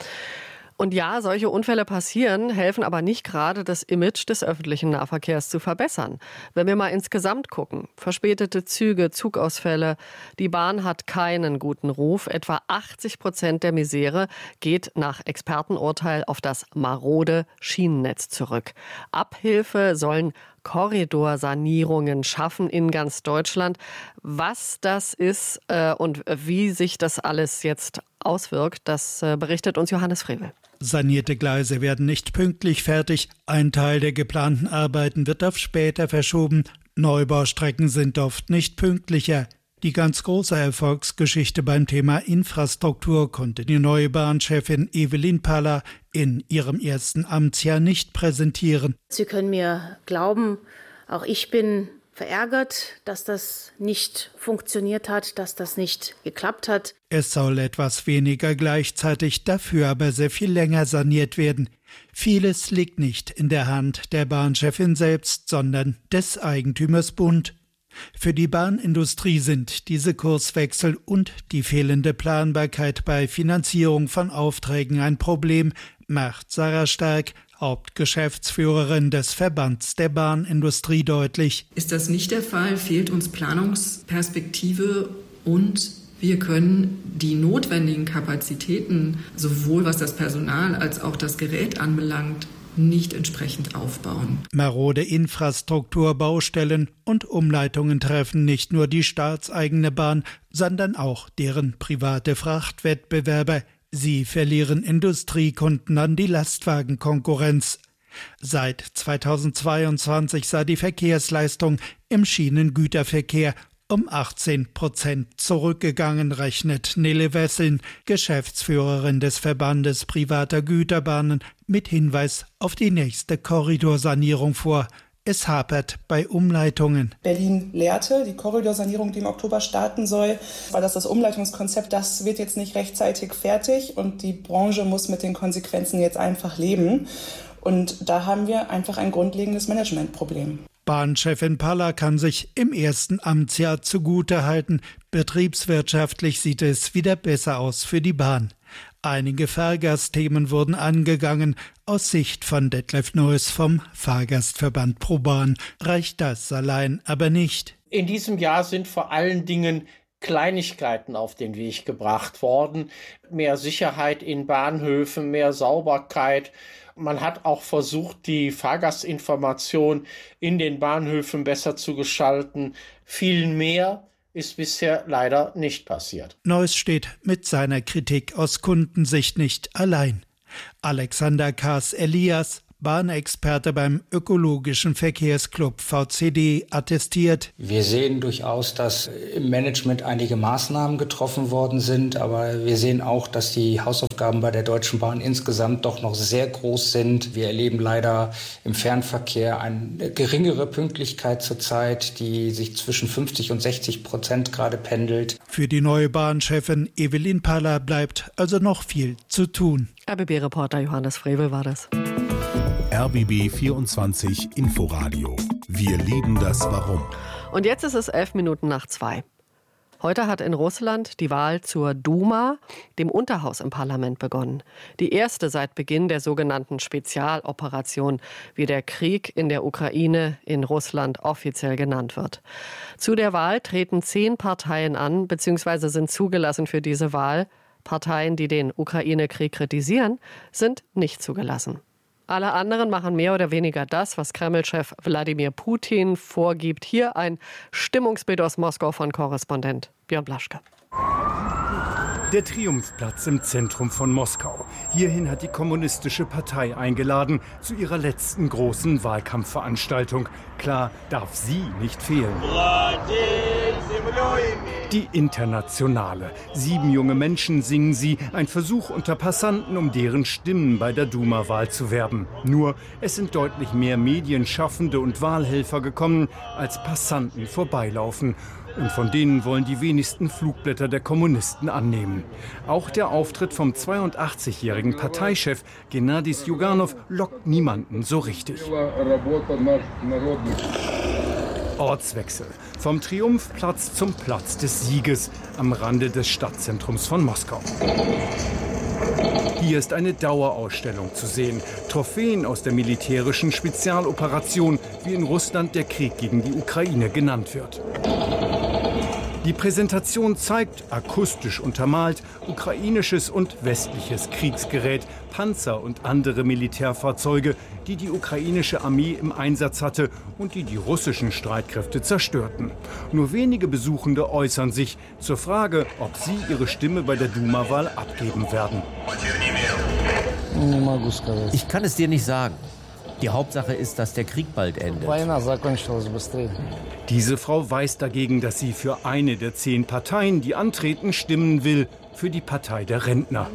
Und ja, solche Unfälle passieren, helfen aber nicht gerade, das Image des öffentlichen Nahverkehrs zu verbessern. Wenn wir mal insgesamt gucken, verspätete Züge, Zugausfälle, die Bahn hat keinen guten Ruf. Etwa achtzig Prozent der Misere geht nach Expertenurteil auf das marode Schienennetz zurück. Abhilfe sollen Korridorsanierungen schaffen in ganz Deutschland. Was das ist äh, und wie sich das alles jetzt auswirkt, das äh, berichtet uns Johannes Frevel. Sanierte Gleise werden nicht pünktlich fertig. Ein Teil der geplanten Arbeiten wird auf später verschoben. Neubaustrecken sind oft nicht pünktlicher. Die ganz große Erfolgsgeschichte beim Thema Infrastruktur konnte die neue Bahnchefin Evelyn Paller in ihrem ersten Amtsjahr nicht präsentieren. Sie können mir glauben, auch ich bin verärgert, dass das nicht funktioniert hat, dass das nicht geklappt hat. Es soll etwas weniger gleichzeitig, dafür aber sehr viel länger saniert werden. Vieles liegt nicht in der Hand der Bahnchefin selbst, sondern des Eigentümers Bund. Für die Bahnindustrie sind diese Kurswechsel und die fehlende Planbarkeit bei Finanzierung von Aufträgen ein Problem, macht Sarah Stark, Hauptgeschäftsführerin des Verbands der Bahnindustrie, deutlich. Ist das nicht der Fall, fehlt uns Planungsperspektive und wir können die notwendigen Kapazitäten, sowohl was das Personal als auch das Gerät anbelangt, nicht entsprechend aufbauen. Marode Infrastrukturbaustellen und Umleitungen treffen nicht nur die staatseigene Bahn, sondern auch deren private Frachtwettbewerber. Sie verlieren Industriekunden an die Lastwagenkonkurrenz. Seit zweitausendzweiundzwanzig sei die Verkehrsleistung im Schienengüterverkehr um achtzehn Prozent zurückgegangen, rechnet Nele Wesseln, Geschäftsführerin des Verbandes privater Güterbahnen, mit Hinweis auf die nächste Korridorsanierung vor. es hapert bei Umleitungen. Berlin lehrte, die Korridorsanierung, die im Oktober starten soll, war das das Umleitungskonzept, das wird jetzt nicht rechtzeitig fertig und die Branche muss mit den Konsequenzen jetzt einfach leben. Und da haben wir einfach ein grundlegendes Managementproblem. Bahnchefin Palla kann sich im ersten Amtsjahr zugutehalten. Betriebswirtschaftlich sieht es wieder besser aus für die Bahn. Einige Fahrgastthemen wurden angegangen. Aus Sicht von Detlef Neuss vom Fahrgastverband ProBahn reicht das allein aber nicht. In diesem Jahr sind vor allen Dingen Kleinigkeiten auf den Weg gebracht worden. Mehr Sicherheit in Bahnhöfen, mehr Sauberkeit. Man hat auch versucht, die Fahrgastinformation in den Bahnhöfen besser zu gestalten. Viel mehr ist bisher leider nicht passiert. Neuss steht mit seiner Kritik aus Kundensicht nicht allein. Alexander Kaas-Elias, Bahnexperte beim Ökologischen Verkehrsclub V C D, attestiert: Wir sehen durchaus, dass im Management einige Maßnahmen getroffen worden sind, aber wir sehen auch, dass die Hausaufgaben bei der Deutschen Bahn insgesamt doch noch sehr groß sind. Wir erleben leider im Fernverkehr eine geringere Pünktlichkeit zurzeit, die sich zwischen fünfzig und sechzig Prozent gerade pendelt. Für die neue Bahnchefin Evelyn Palla bleibt also noch viel zu tun. R B B-Reporter Johannes Frevel war das. R B B vierundzwanzig Inforadio. Wir lieben das Warum. Und jetzt ist es elf Minuten nach zwei. Heute hat in Russland die Wahl zur Duma, dem Unterhaus im Parlament, begonnen. Die erste seit Beginn der sogenannten Spezialoperation, wie der Krieg in der Ukraine in Russland offiziell genannt wird. Zu der Wahl treten zehn Parteien an, beziehungsweise sind zugelassen für diese Wahl. Parteien, die den Ukraine-Krieg kritisieren, sind nicht zugelassen. Alle anderen machen mehr oder weniger das, was Kreml-Chef Wladimir Putin vorgibt. Hier ein Stimmungsbild aus Moskau von Korrespondent Björn Blaschke. Der Triumphplatz im Zentrum von Moskau. Hierhin hat die Kommunistische Partei eingeladen zu ihrer letzten großen Wahlkampfveranstaltung. Klar, darf sie nicht fehlen. Die Internationale. Sieben junge Menschen singen sie, ein Versuch unter Passanten, um deren Stimmen bei der Duma-Wahl zu werben. Nur, es sind deutlich mehr Medienschaffende und Wahlhelfer gekommen, als Passanten vorbeilaufen. Und von denen wollen die wenigsten Flugblätter der Kommunisten annehmen. Auch der Auftritt vom zweiundachtzigjährigen Parteichef Gennady Sjuganov lockt niemanden so richtig. Ortswechsel. Vom Triumphplatz zum Platz des Sieges am Rande des Stadtzentrums von Moskau. Hier ist eine Dauerausstellung zu sehen. Trophäen aus der militärischen Spezialoperation, wie in Russland der Krieg gegen die Ukraine genannt wird. Die Präsentation zeigt, akustisch untermalt, ukrainisches und westliches Kriegsgerät, Panzer und andere Militärfahrzeuge, die die ukrainische Armee im Einsatz hatte und die die russischen Streitkräfte zerstörten. Nur wenige Besuchende äußern sich zur Frage, ob sie ihre Stimme bei der Duma-Wahl abgeben werden. Ich kann es dir nicht sagen. Die Hauptsache ist, dass der Krieg bald endet. Diese Frau weiß dagegen, dass sie für eine der zehn Parteien, die antreten, stimmen will. Für die Partei der Rentner.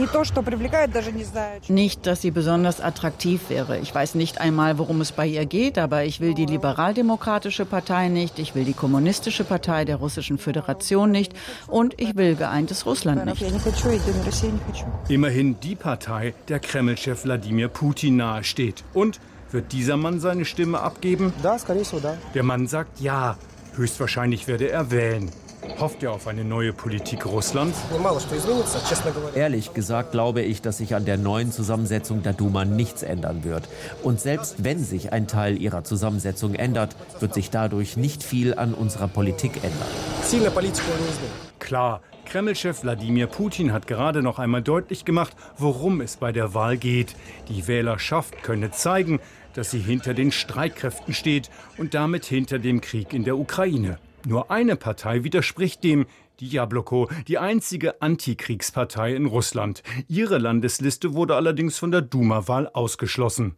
Nicht, dass sie besonders attraktiv wäre. Ich weiß nicht einmal, worum es bei ihr geht, aber ich will die liberaldemokratische Partei nicht, ich will die kommunistische Partei der Russischen Föderation nicht und ich will geeintes Russland nicht. Immerhin die Partei, der Kreml-Chef Wladimir Putin nahesteht. Und wird dieser Mann seine Stimme abgeben? Der Mann sagt ja. Höchstwahrscheinlich werde er wählen. Hofft er auf eine neue Politik Russlands? Ehrlich gesagt glaube ich, dass sich an der neuen Zusammensetzung der Duma nichts ändern wird. Und selbst wenn sich ein Teil ihrer Zusammensetzung ändert, wird sich dadurch nicht viel an unserer Politik ändern. Klar, Kreml-Chef Wladimir Putin hat gerade noch einmal deutlich gemacht, worum es bei der Wahl geht. Die Wählerschaft könne zeigen, dass sie hinter den Streitkräften steht und damit hinter dem Krieg in der Ukraine. Nur eine Partei widerspricht dem, die Jabloko, die einzige Antikriegspartei in Russland. Ihre Landesliste wurde allerdings von der Duma-Wahl ausgeschlossen.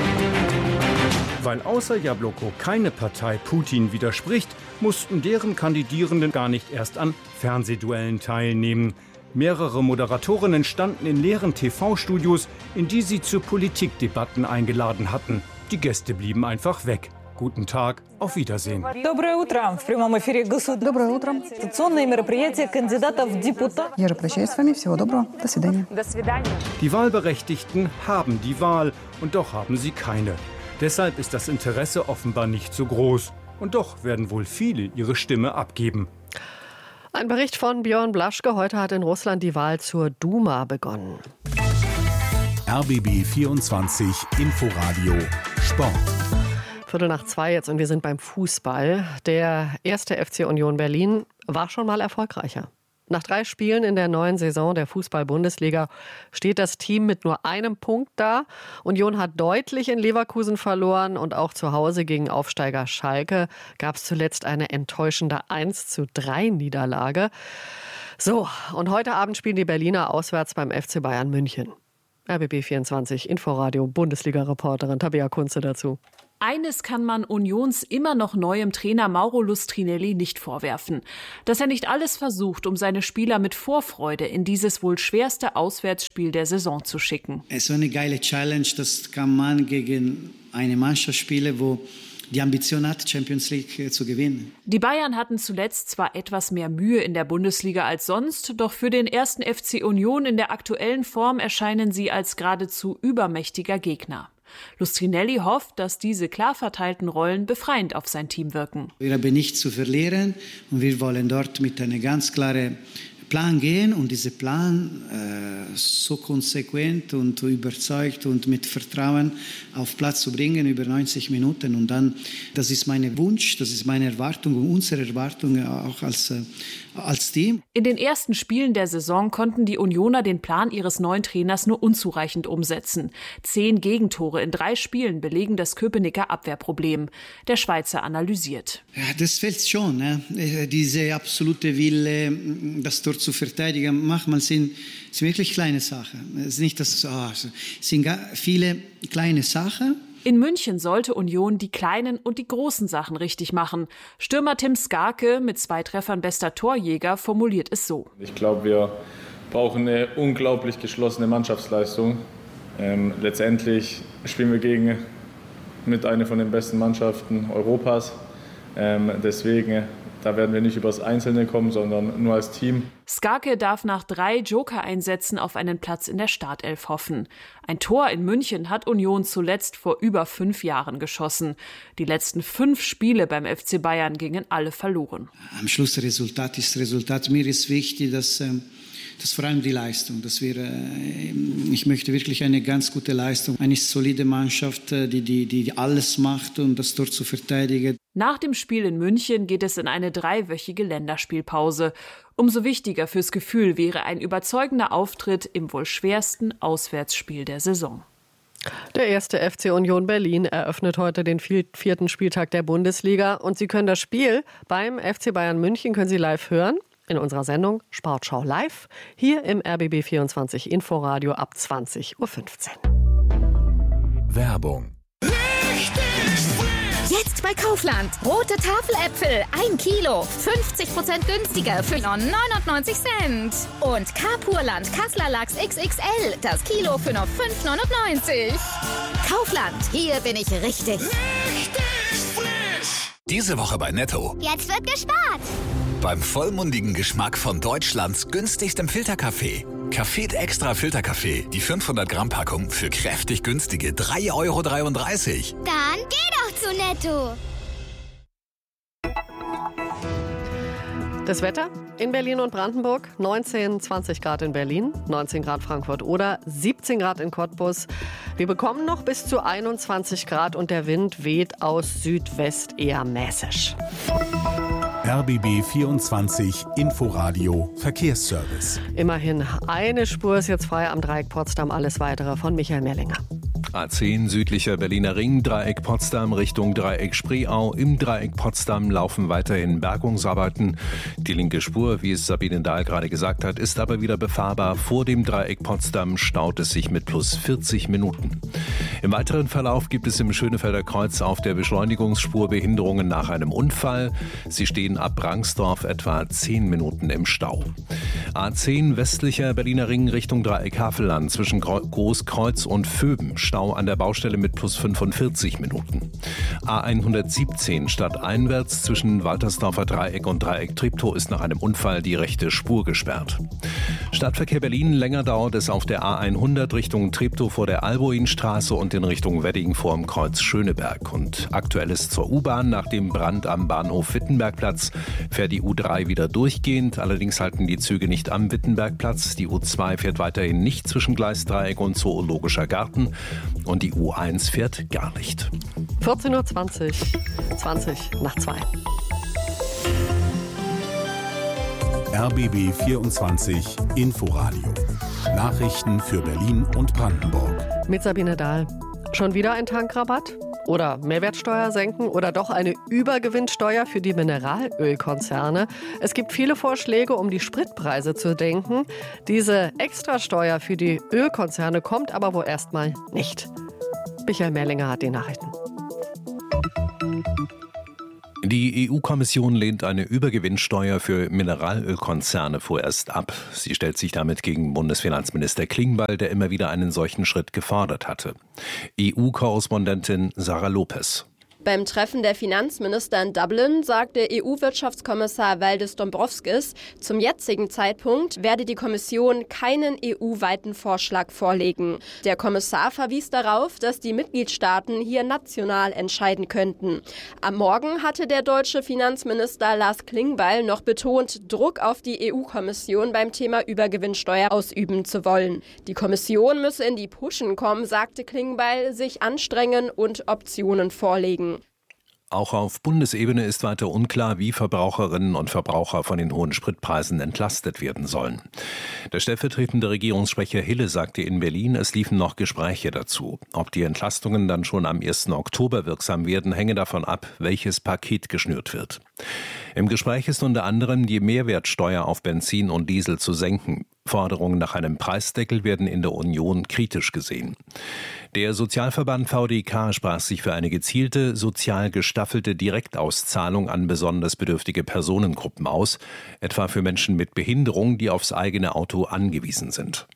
Weil außer Jabloko keine Partei Putin widerspricht, mussten deren Kandidierenden gar nicht erst an Fernsehduellen teilnehmen. Mehrere Moderatorinnen standen in leeren T V-Studios, in die sie zu Politikdebatten eingeladen hatten. Die Gäste blieben einfach weg. guten Tag, auf Wiedersehen. Доброе утро. В прямом эфире государственное Доброе утро. мероприятие кандидатов в депутаты. Я же прощаюсь с вами. Всего доброго. До свидания. До свидания. Die Wahlberechtigten haben die Wahl und doch haben sie keine. Deshalb ist das Interesse offenbar nicht so groß. Und doch werden wohl viele ihre Stimme abgeben. Ein Bericht von Björn Blaschke. Heute hat in Russland die Wahl zur Duma begonnen. R B B vierundzwanzig Inforadio Sport. Viertel nach zwei jetzt und wir sind beim Fußball. Der erste F C Union Berlin war schon mal erfolgreicher. Nach drei Spielen in der neuen Saison der Fußball-Bundesliga steht das Team mit nur einem Punkt da. Union hat deutlich in Leverkusen verloren und auch zu Hause gegen Aufsteiger Schalke gab es zuletzt eine enttäuschende eins zu drei Niederlage. So, und heute Abend spielen die Berliner auswärts beim F C Bayern München. R B B vierundzwanzig Inforadio, Bundesliga-Reporterin Tabea Kunze dazu. Eines kann man Unions immer noch neuem Trainer Mauro Lustrinelli nicht vorwerfen. Dass er nicht alles versucht, um seine Spieler mit Vorfreude in dieses wohl schwerste Auswärtsspiel der Saison zu schicken. Es war eine geile Challenge, das kann man gegen eine Mannschaft spielen, wo die Ambition hat, Champions League zu gewinnen. Die Bayern hatten zuletzt zwar etwas mehr Mühe in der Bundesliga als sonst, doch für den ersten F C Union in der aktuellen Form erscheinen sie als geradezu übermächtiger Gegner. Lustrinelli hofft, dass diese klar verteilten Rollen befreiend auf sein Team wirken. Wir haben nichts zu verlieren und wir wollen dort mit einem ganz klaren Plan gehen und diesen Plan äh, so konsequent und überzeugt und mit Vertrauen auf Platz zu bringen über neunzig Minuten. Und dann, das ist mein Wunsch, das ist meine Erwartung und unsere Erwartung auch als, äh, als Team. In den ersten Spielen der Saison konnten die Unioner den Plan ihres neuen Trainers nur unzureichend umsetzen. Zehn Gegentore in drei Spielen belegen das Köpenicker Abwehrproblem. Der Schweizer analysiert. Ja, das fehlt schon, ne? Diese absolute Wille, das Tor zu verteidigen. Manchmal sind es wirklich kleine Sachen. Es ist nicht das, oh, es sind viele kleine Sachen. In München sollte Union die kleinen und die großen Sachen richtig machen. Stürmer Tim Skarke, mit zwei Treffern bester Torjäger, formuliert es so. Ich glaube, wir brauchen eine unglaublich geschlossene Mannschaftsleistung. Ähm, letztendlich spielen wir gegen mit einer von den besten Mannschaften Europas. Ähm, deswegen, da werden wir nicht übers Einzelne kommen, sondern nur als Team. Skarke darf nach drei Joker-Einsätzen auf einen Platz in der Startelf hoffen. Ein Tor in München hat Union zuletzt vor über fünf Jahren geschossen. Die letzten fünf Spiele beim F C Bayern gingen alle verloren. Am Schluss das Resultat ist Resultat. Mir ist wichtig, dass, dass vor allem die Leistung, dass wir, ich möchte wirklich eine ganz gute Leistung, eine solide Mannschaft, die, die, die alles macht, um das Tor zu verteidigen. Nach dem Spiel in München geht es in eine dreiwöchige Länderspielpause. Umso wichtiger fürs Gefühl wäre ein überzeugender Auftritt im wohl schwersten Auswärtsspiel der Saison. Der erste F C Union Berlin eröffnet heute den vierten Spieltag der Bundesliga. Und Sie können das Spiel beim F C Bayern München können Sie live hören in unserer Sendung Sportschau live hier im R B B vierundzwanzig Inforadio ab zwanzig Uhr fünfzehn. Werbung. Jetzt bei Kaufland. Rote Tafeläpfel, ein Kilo. fünfzig Prozent günstiger für nur neunundneunzig Cent. Und Carpurland Kassler Lachs X X L. Das Kilo für nur fünf neunundneunzig. Kaufland, hier bin ich richtig. Richtig frisch. Diese Woche bei Netto. Jetzt wird gespart. Beim vollmundigen Geschmack von Deutschlands günstigstem Filterkaffee. Café Extra Filterkaffee, die fünfhundert Gramm Packung für kräftig günstige drei Euro dreiunddreißig. Dann geh doch zu Netto. Das Wetter in Berlin und Brandenburg, neunzehn, zwanzig Grad in Berlin, neunzehn Grad Frankfurt oder siebzehn Grad in Cottbus. Wir bekommen noch bis zu einundzwanzig Grad und der Wind weht aus Südwest eher mäßig. R B B vierundzwanzig Inforadio Verkehrsservice. Immerhin eine Spur ist jetzt frei am Dreieck Potsdam. Alles Weitere von Michael Merlinger. A zehn südlicher Berliner Ring, Dreieck Potsdam Richtung Dreieck Spreeau. Im Dreieck Potsdam laufen weiterhin Bergungsarbeiten. Die linke Spur, wie es Sabine Dahl gerade gesagt hat, ist aber wieder befahrbar. Vor dem Dreieck Potsdam staut es sich mit plus vierzig Minuten. Im weiteren Verlauf gibt es im Schönefelder Kreuz auf der Beschleunigungsspur Behinderungen nach einem Unfall. Sie stehen ab Rangsdorf etwa zehn Minuten im Stau. A zehn westlicher Berliner Ring Richtung Dreieck Havelland zwischen Großkreuz und Vöben. Stau an der Baustelle mit plus fünfundvierzig Minuten. A hundertsiebzehn stadteinwärts zwischen Waltersdorfer Dreieck und Dreieck Treptow ist nach einem Unfall die rechte Spur gesperrt. Stadtverkehr Berlin, länger dauert es auf der A hundert Richtung Treptow vor der Alboinstraße und in Richtung Wedding vor dem Kreuz Schöneberg. Und aktuelles zur U-Bahn: Nach dem Brand am Bahnhof Wittenbergplatz fährt die U drei wieder durchgehend. Allerdings halten die Züge nicht am Wittenbergplatz. Die U zwei fährt weiterhin nicht zwischen Gleisdreieck und Zoologischer Garten. Und die U eins fährt gar nicht. vierzehn Uhr zwanzig, zwanzig nach zwei. R B B vierundzwanzig Inforadio. Nachrichten für Berlin und Brandenburg. Mit Sabine Dahl. Schon wieder ein Tankrabatt? Oder Mehrwertsteuer senken? Oder doch eine Übergewinnsteuer für die Mineralölkonzerne? Es gibt viele Vorschläge, um die Spritpreise zu senken. Diese Extrasteuer für die Ölkonzerne kommt aber wohl erstmal nicht. Michael Merlinger hat die Nachrichten. Die E U-Kommission lehnt eine Übergewinnsteuer für Mineralölkonzerne vorerst ab. Sie stellt sich damit gegen Bundesfinanzminister Klingbeil, der immer wieder einen solchen Schritt gefordert hatte. E U-Korrespondentin Sarah Lopez. Beim Treffen der Finanzminister in Dublin sagte E U-Wirtschaftskommissar Valdis Dombrovskis, zum jetzigen Zeitpunkt werde die Kommission keinen E U-weiten Vorschlag vorlegen. Der Kommissar verwies darauf, dass die Mitgliedstaaten hier national entscheiden könnten. Am Morgen hatte der deutsche Finanzminister Lars Klingbeil noch betont, Druck auf die E U-Kommission beim Thema Übergewinnsteuer ausüben zu wollen. Die Kommission müsse in die Puschen kommen, sagte Klingbeil, sich anstrengen und Optionen vorlegen. Auch auf Bundesebene ist weiter unklar, wie Verbraucherinnen und Verbraucher von den hohen Spritpreisen entlastet werden sollen. Der stellvertretende Regierungssprecher Hille sagte in Berlin, es liefen noch Gespräche dazu. Ob die Entlastungen dann schon am ersten Oktober wirksam werden, hänge davon ab, welches Paket geschnürt wird. Im Gespräch ist unter anderem die Mehrwertsteuer auf Benzin und Diesel zu senken. Forderungen nach einem Preisdeckel werden in der Union kritisch gesehen. Der Sozialverband V D K sprach sich für eine gezielte, sozial gestaffelte Direktauszahlung an besonders bedürftige Personengruppen aus, etwa für Menschen mit Behinderung, die aufs eigene Auto angewiesen sind.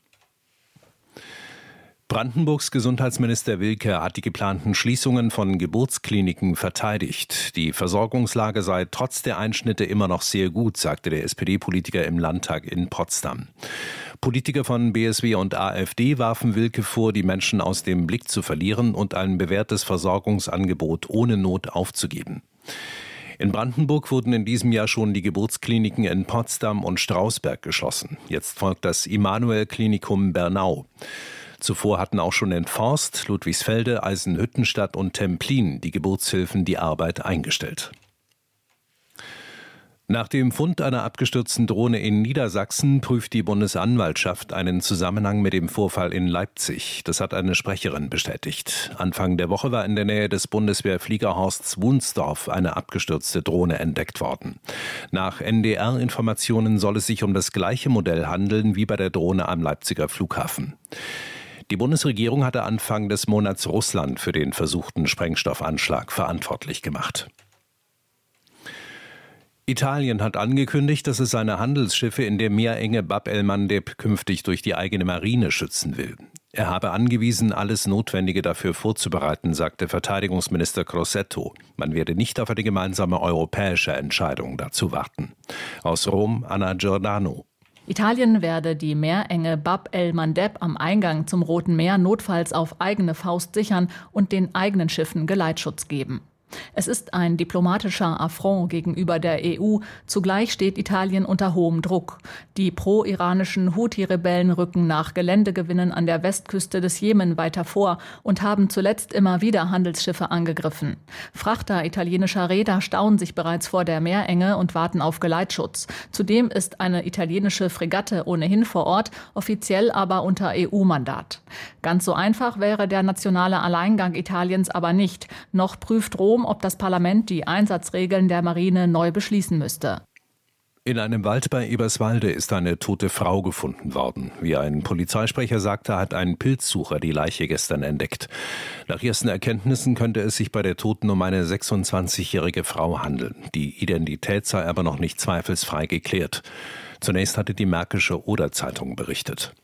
Brandenburgs Gesundheitsminister Wilke hat die geplanten Schließungen von Geburtskliniken verteidigt. Die Versorgungslage sei trotz der Einschnitte immer noch sehr gut, sagte der S P D-Politiker im Landtag in Potsdam. Politiker von B S W und A f D warfen Wilke vor, die Menschen aus dem Blick zu verlieren und ein bewährtes Versorgungsangebot ohne Not aufzugeben. In Brandenburg wurden in diesem Jahr schon die Geburtskliniken in Potsdam und Strausberg geschlossen. Jetzt folgt das Immanuel-Klinikum Bernau. Zuvor hatten auch schon in Forst, Ludwigsfelde, Eisenhüttenstadt und Templin die Geburtshilfen die Arbeit eingestellt. Nach dem Fund einer abgestürzten Drohne in Niedersachsen prüft die Bundesanwaltschaft einen Zusammenhang mit dem Vorfall in Leipzig. Das hat eine Sprecherin bestätigt. Anfang der Woche war in der Nähe des Bundeswehrfliegerhorsts Wunsdorf eine abgestürzte Drohne entdeckt worden. Nach N D R-Informationen soll es sich um das gleiche Modell handeln wie bei der Drohne am Leipziger Flughafen. Die Bundesregierung hatte Anfang des Monats Russland für den versuchten Sprengstoffanschlag verantwortlich gemacht. Italien hat angekündigt, dass es seine Handelsschiffe in der Meerenge Bab el-Mandeb künftig durch die eigene Marine schützen will. Er habe angewiesen, alles Notwendige dafür vorzubereiten, sagte Verteidigungsminister Crosetto. Man werde nicht auf eine gemeinsame europäische Entscheidung dazu warten. Aus Rom, Anna Giordano. Italien werde die Meerenge Bab el-Mandeb am Eingang zum Roten Meer notfalls auf eigene Faust sichern und den eigenen Schiffen Geleitschutz geben. Es ist ein diplomatischer Affront gegenüber der E U. Zugleich steht Italien unter hohem Druck. Die pro-iranischen Houthi-Rebellen rücken nach Geländegewinnen an der Westküste des Jemen weiter vor und haben zuletzt immer wieder Handelsschiffe angegriffen. Frachter italienischer Reeder stauen sich bereits vor der Meerenge und warten auf Geleitschutz. Zudem ist eine italienische Fregatte ohnehin vor Ort, offiziell aber unter E U-Mandat. Ganz so einfach wäre der nationale Alleingang Italiens aber nicht. Noch prüft Rom, ob das Parlament die Einsatzregeln der Marine neu beschließen müsste. In einem Wald bei Eberswalde ist eine tote Frau gefunden worden. Wie ein Polizeisprecher sagte, hat ein Pilzsucher die Leiche gestern entdeckt. Nach ersten Erkenntnissen könnte es sich bei der Toten um eine sechsundzwanzigjährige Frau handeln. Die Identität sei aber noch nicht zweifelsfrei geklärt. Zunächst hatte die Märkische Oder-Zeitung berichtet.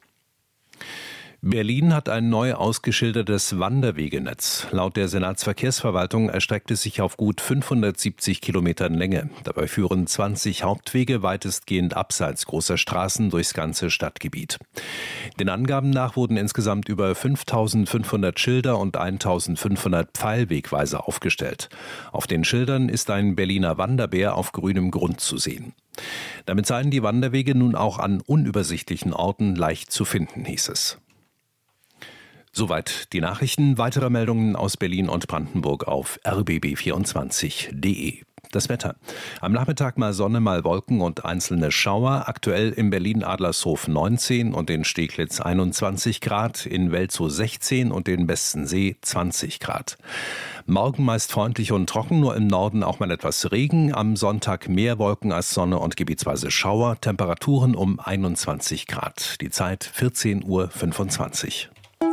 Berlin hat ein neu ausgeschildertes Wanderwegenetz. Laut der Senatsverkehrsverwaltung erstreckt es sich auf gut fünfhundertsiebzig Kilometern Länge. Dabei führen zwanzig Hauptwege weitestgehend abseits großer Straßen durchs ganze Stadtgebiet. Den Angaben nach wurden insgesamt über fünftausendfünfhundert Schilder und eintausendfünfhundert Pfeilwegweiser aufgestellt. Auf den Schildern ist ein Berliner Wanderbär auf grünem Grund zu sehen. Damit seien die Wanderwege nun auch an unübersichtlichen Orten leicht zu finden, hieß es. Soweit die Nachrichten. Weitere Meldungen aus Berlin und Brandenburg auf r b b vierundzwanzig punkt d e. Das Wetter. Am Nachmittag mal Sonne, mal Wolken und einzelne Schauer. Aktuell in Berlin-Adlershof neunzehn und in Steglitz einundzwanzig Grad, in Welzow sechzehn und in Bestensee zwanzig Grad. Morgen meist freundlich und trocken, nur im Norden auch mal etwas Regen. Am Sonntag mehr Wolken als Sonne und gebietsweise Schauer. Temperaturen um einundzwanzig Grad. Die Zeit vierzehn Uhr fünfundzwanzig.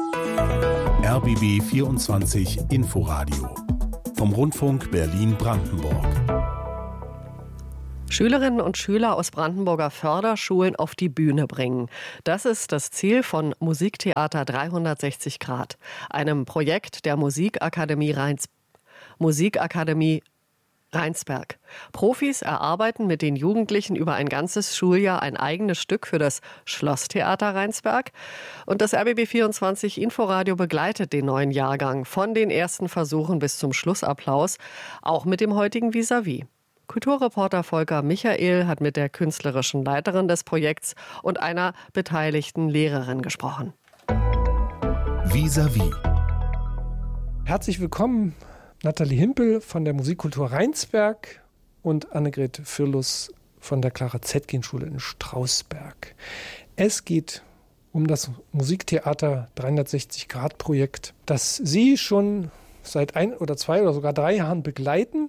R B B vierundzwanzig Inforadio vom Rundfunk Berlin-Brandenburg. Schülerinnen und Schüler aus Brandenburger Förderschulen auf die Bühne bringen. Das ist das Ziel von Musiktheater dreihundertsechzig Grad, einem Projekt der Musikakademie Rheins- Musikakademie Rheinsberg. Profis erarbeiten mit den Jugendlichen über ein ganzes Schuljahr ein eigenes Stück für das Schlosstheater Rheinsberg. Und das R B B vierundzwanzig Inforadio begleitet den neuen Jahrgang von den ersten Versuchen bis zum Schlussapplaus, auch mit dem heutigen Vis-à-vis. Kulturreporter Volker Michael hat mit der künstlerischen Leiterin des Projekts und einer beteiligten Lehrerin gesprochen. Vis-à-vis. Herzlich willkommen, Nathalie Himpel von der Musikkultur Rheinsberg und Annegret Fürlus von der Clara Zetkin-Schule in Strausberg. Es geht um das Musiktheater dreihundertsechzig Grad Projekt, das Sie schon seit ein oder zwei oder sogar drei Jahren begleiten.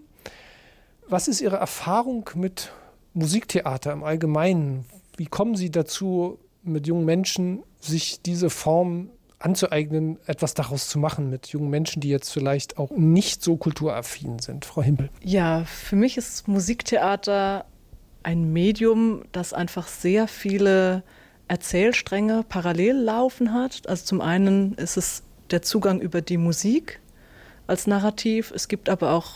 Was ist Ihre Erfahrung mit Musiktheater im Allgemeinen? Wie kommen Sie dazu, mit jungen Menschen sich diese Form anzueignen, etwas daraus zu machen mit jungen Menschen, die jetzt vielleicht auch nicht so kulturaffin sind? Frau Himpel. Ja, für mich ist Musiktheater ein Medium, das einfach sehr viele Erzählstränge parallel laufen hat. Also zum einen ist es der Zugang über die Musik als Narrativ. Es gibt aber auch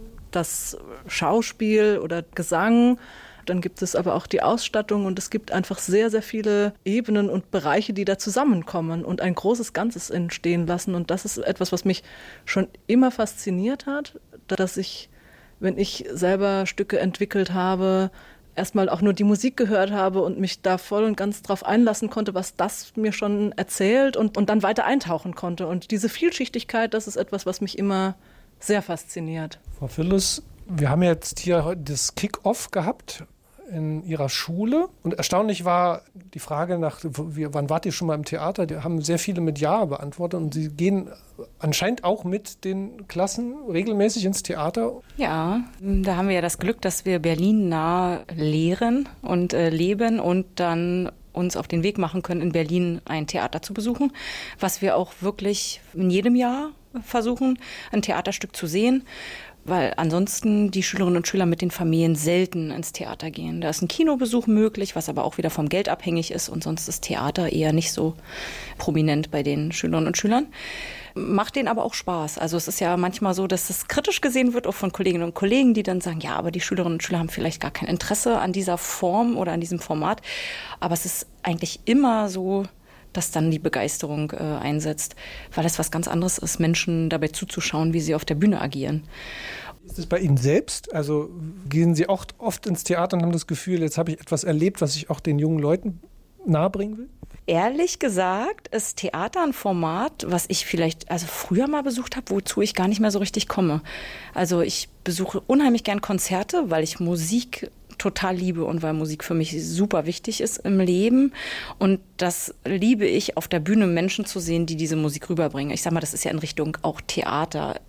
das Schauspiel oder Gesang. Dann gibt es aber auch die Ausstattung und es gibt einfach sehr, sehr viele Ebenen und Bereiche, die da zusammenkommen und ein großes Ganzes entstehen lassen. Und das ist etwas, was mich schon immer fasziniert hat, dass ich, wenn ich selber Stücke entwickelt habe, erstmal auch nur die Musik gehört habe und mich da voll und ganz drauf einlassen konnte, was das mir schon erzählt und, und dann weiter eintauchen konnte. Und diese Vielschichtigkeit, das ist etwas, was mich immer sehr fasziniert. Frau Fürlus, wir haben jetzt hier das Kick-Off gehabt in Ihrer Schule. Und erstaunlich war die Frage nach, wann wart ihr schon mal im Theater? Die haben sehr viele mit Ja beantwortet. Und Sie gehen anscheinend auch mit den Klassen regelmäßig ins Theater. Ja, da haben wir ja das Glück, dass wir Berlin nah lehren und äh, leben und dann uns auf den Weg machen können, in Berlin ein Theater zu besuchen, was wir auch wirklich in jedem Jahr versuchen, ein Theaterstück zu sehen, weil ansonsten die Schülerinnen und Schüler mit den Familien selten ins Theater gehen. Da ist ein Kinobesuch möglich, was aber auch wieder vom Geld abhängig ist und sonst ist Theater eher nicht so prominent bei den Schülerinnen und Schülern. Macht denen aber auch Spaß. Also es ist ja manchmal so, dass es kritisch gesehen wird, auch von Kolleginnen und Kollegen, die dann sagen, ja, aber die Schülerinnen und Schüler haben vielleicht gar kein Interesse an dieser Form oder an diesem Format. Aber es ist eigentlich immer so, dass dann die Begeisterung äh, einsetzt, weil es was ganz anderes ist, Menschen dabei zuzuschauen, wie sie auf der Bühne agieren. Ist es bei Ihnen selbst? Also gehen Sie auch oft ins Theater und haben das Gefühl, jetzt habe ich etwas erlebt, was ich auch den jungen Leuten nahebringen will? Ehrlich gesagt ist Theater ein Format, was ich vielleicht also früher mal besucht habe, wozu ich gar nicht mehr so richtig komme. Also ich besuche unheimlich gern Konzerte, weil ich Musik total liebe und weil Musik für mich super wichtig ist im Leben. Und das liebe ich, auf der Bühne Menschen zu sehen, die diese Musik rüberbringen. Ich sag mal, das ist ja in Richtung auch Theater.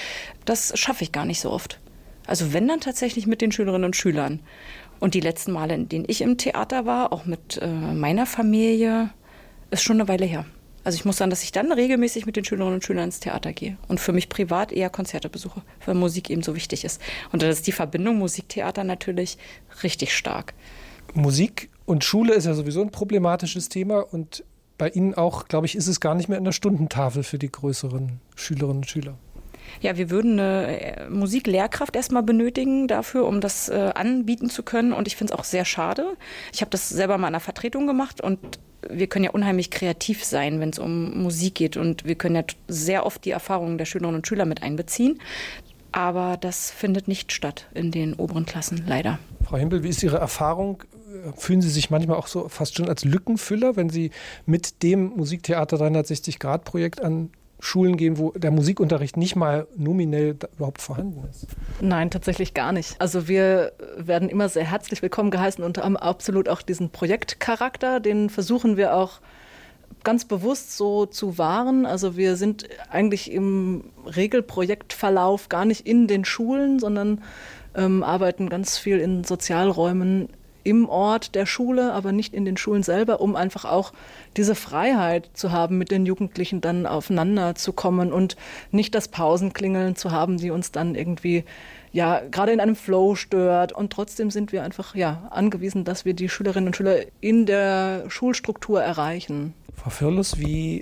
Das schaffe ich gar nicht so oft. Also wenn, dann tatsächlich mit den Schülerinnen und Schülern. Und die letzten Male, in denen ich im Theater war, auch mit äh, meiner Familie, ist schon eine Weile her. Also ich muss sagen, dass ich dann regelmäßig mit den Schülerinnen und Schülern ins Theater gehe und für mich privat eher Konzerte besuche, weil Musik eben so wichtig ist. Und da ist die Verbindung Musik-Theater natürlich richtig stark. Musik Und Schule ist ja sowieso ein problematisches Thema und bei Ihnen auch, glaube ich, ist es gar nicht mehr in der Stundentafel für die größeren Schülerinnen und Schüler. Ja, wir würden eine Musiklehrkraft erstmal benötigen dafür, um das äh, anbieten zu können. Und ich finde es auch sehr schade. Ich habe das selber mal in einer Vertretung gemacht und wir können ja unheimlich kreativ sein, wenn es um Musik geht. Und wir können ja sehr oft die Erfahrungen der Schülerinnen und Schüler mit einbeziehen. Aber das findet nicht statt in den oberen Klassen, leider. Frau Himpel, wie ist Ihre Erfahrung? Fühlen Sie sich manchmal auch so fast schon als Lückenfüller, wenn Sie mit dem Musiktheater dreihundertsechzig Grad Projekt an Schulen gehen, wo der Musikunterricht nicht mal nominell überhaupt vorhanden ist? Nein, tatsächlich gar nicht. Also wir werden immer sehr herzlich willkommen geheißen und haben absolut auch diesen Projektcharakter, den versuchen wir auch ganz bewusst so zu wahren. Also wir sind eigentlich im Regelprojektverlauf gar nicht in den Schulen, sondern ähm, arbeiten ganz viel in Sozialräumen im Ort der Schule, aber nicht in den Schulen selber, um einfach auch diese Freiheit zu haben, mit den Jugendlichen dann aufeinander zu kommen und nicht das Pausenklingeln zu haben, die uns dann irgendwie ja gerade in einem Flow stört. Und trotzdem sind wir einfach ja angewiesen, dass wir die Schülerinnen und Schüler in der Schulstruktur erreichen. Frau Firlus, wie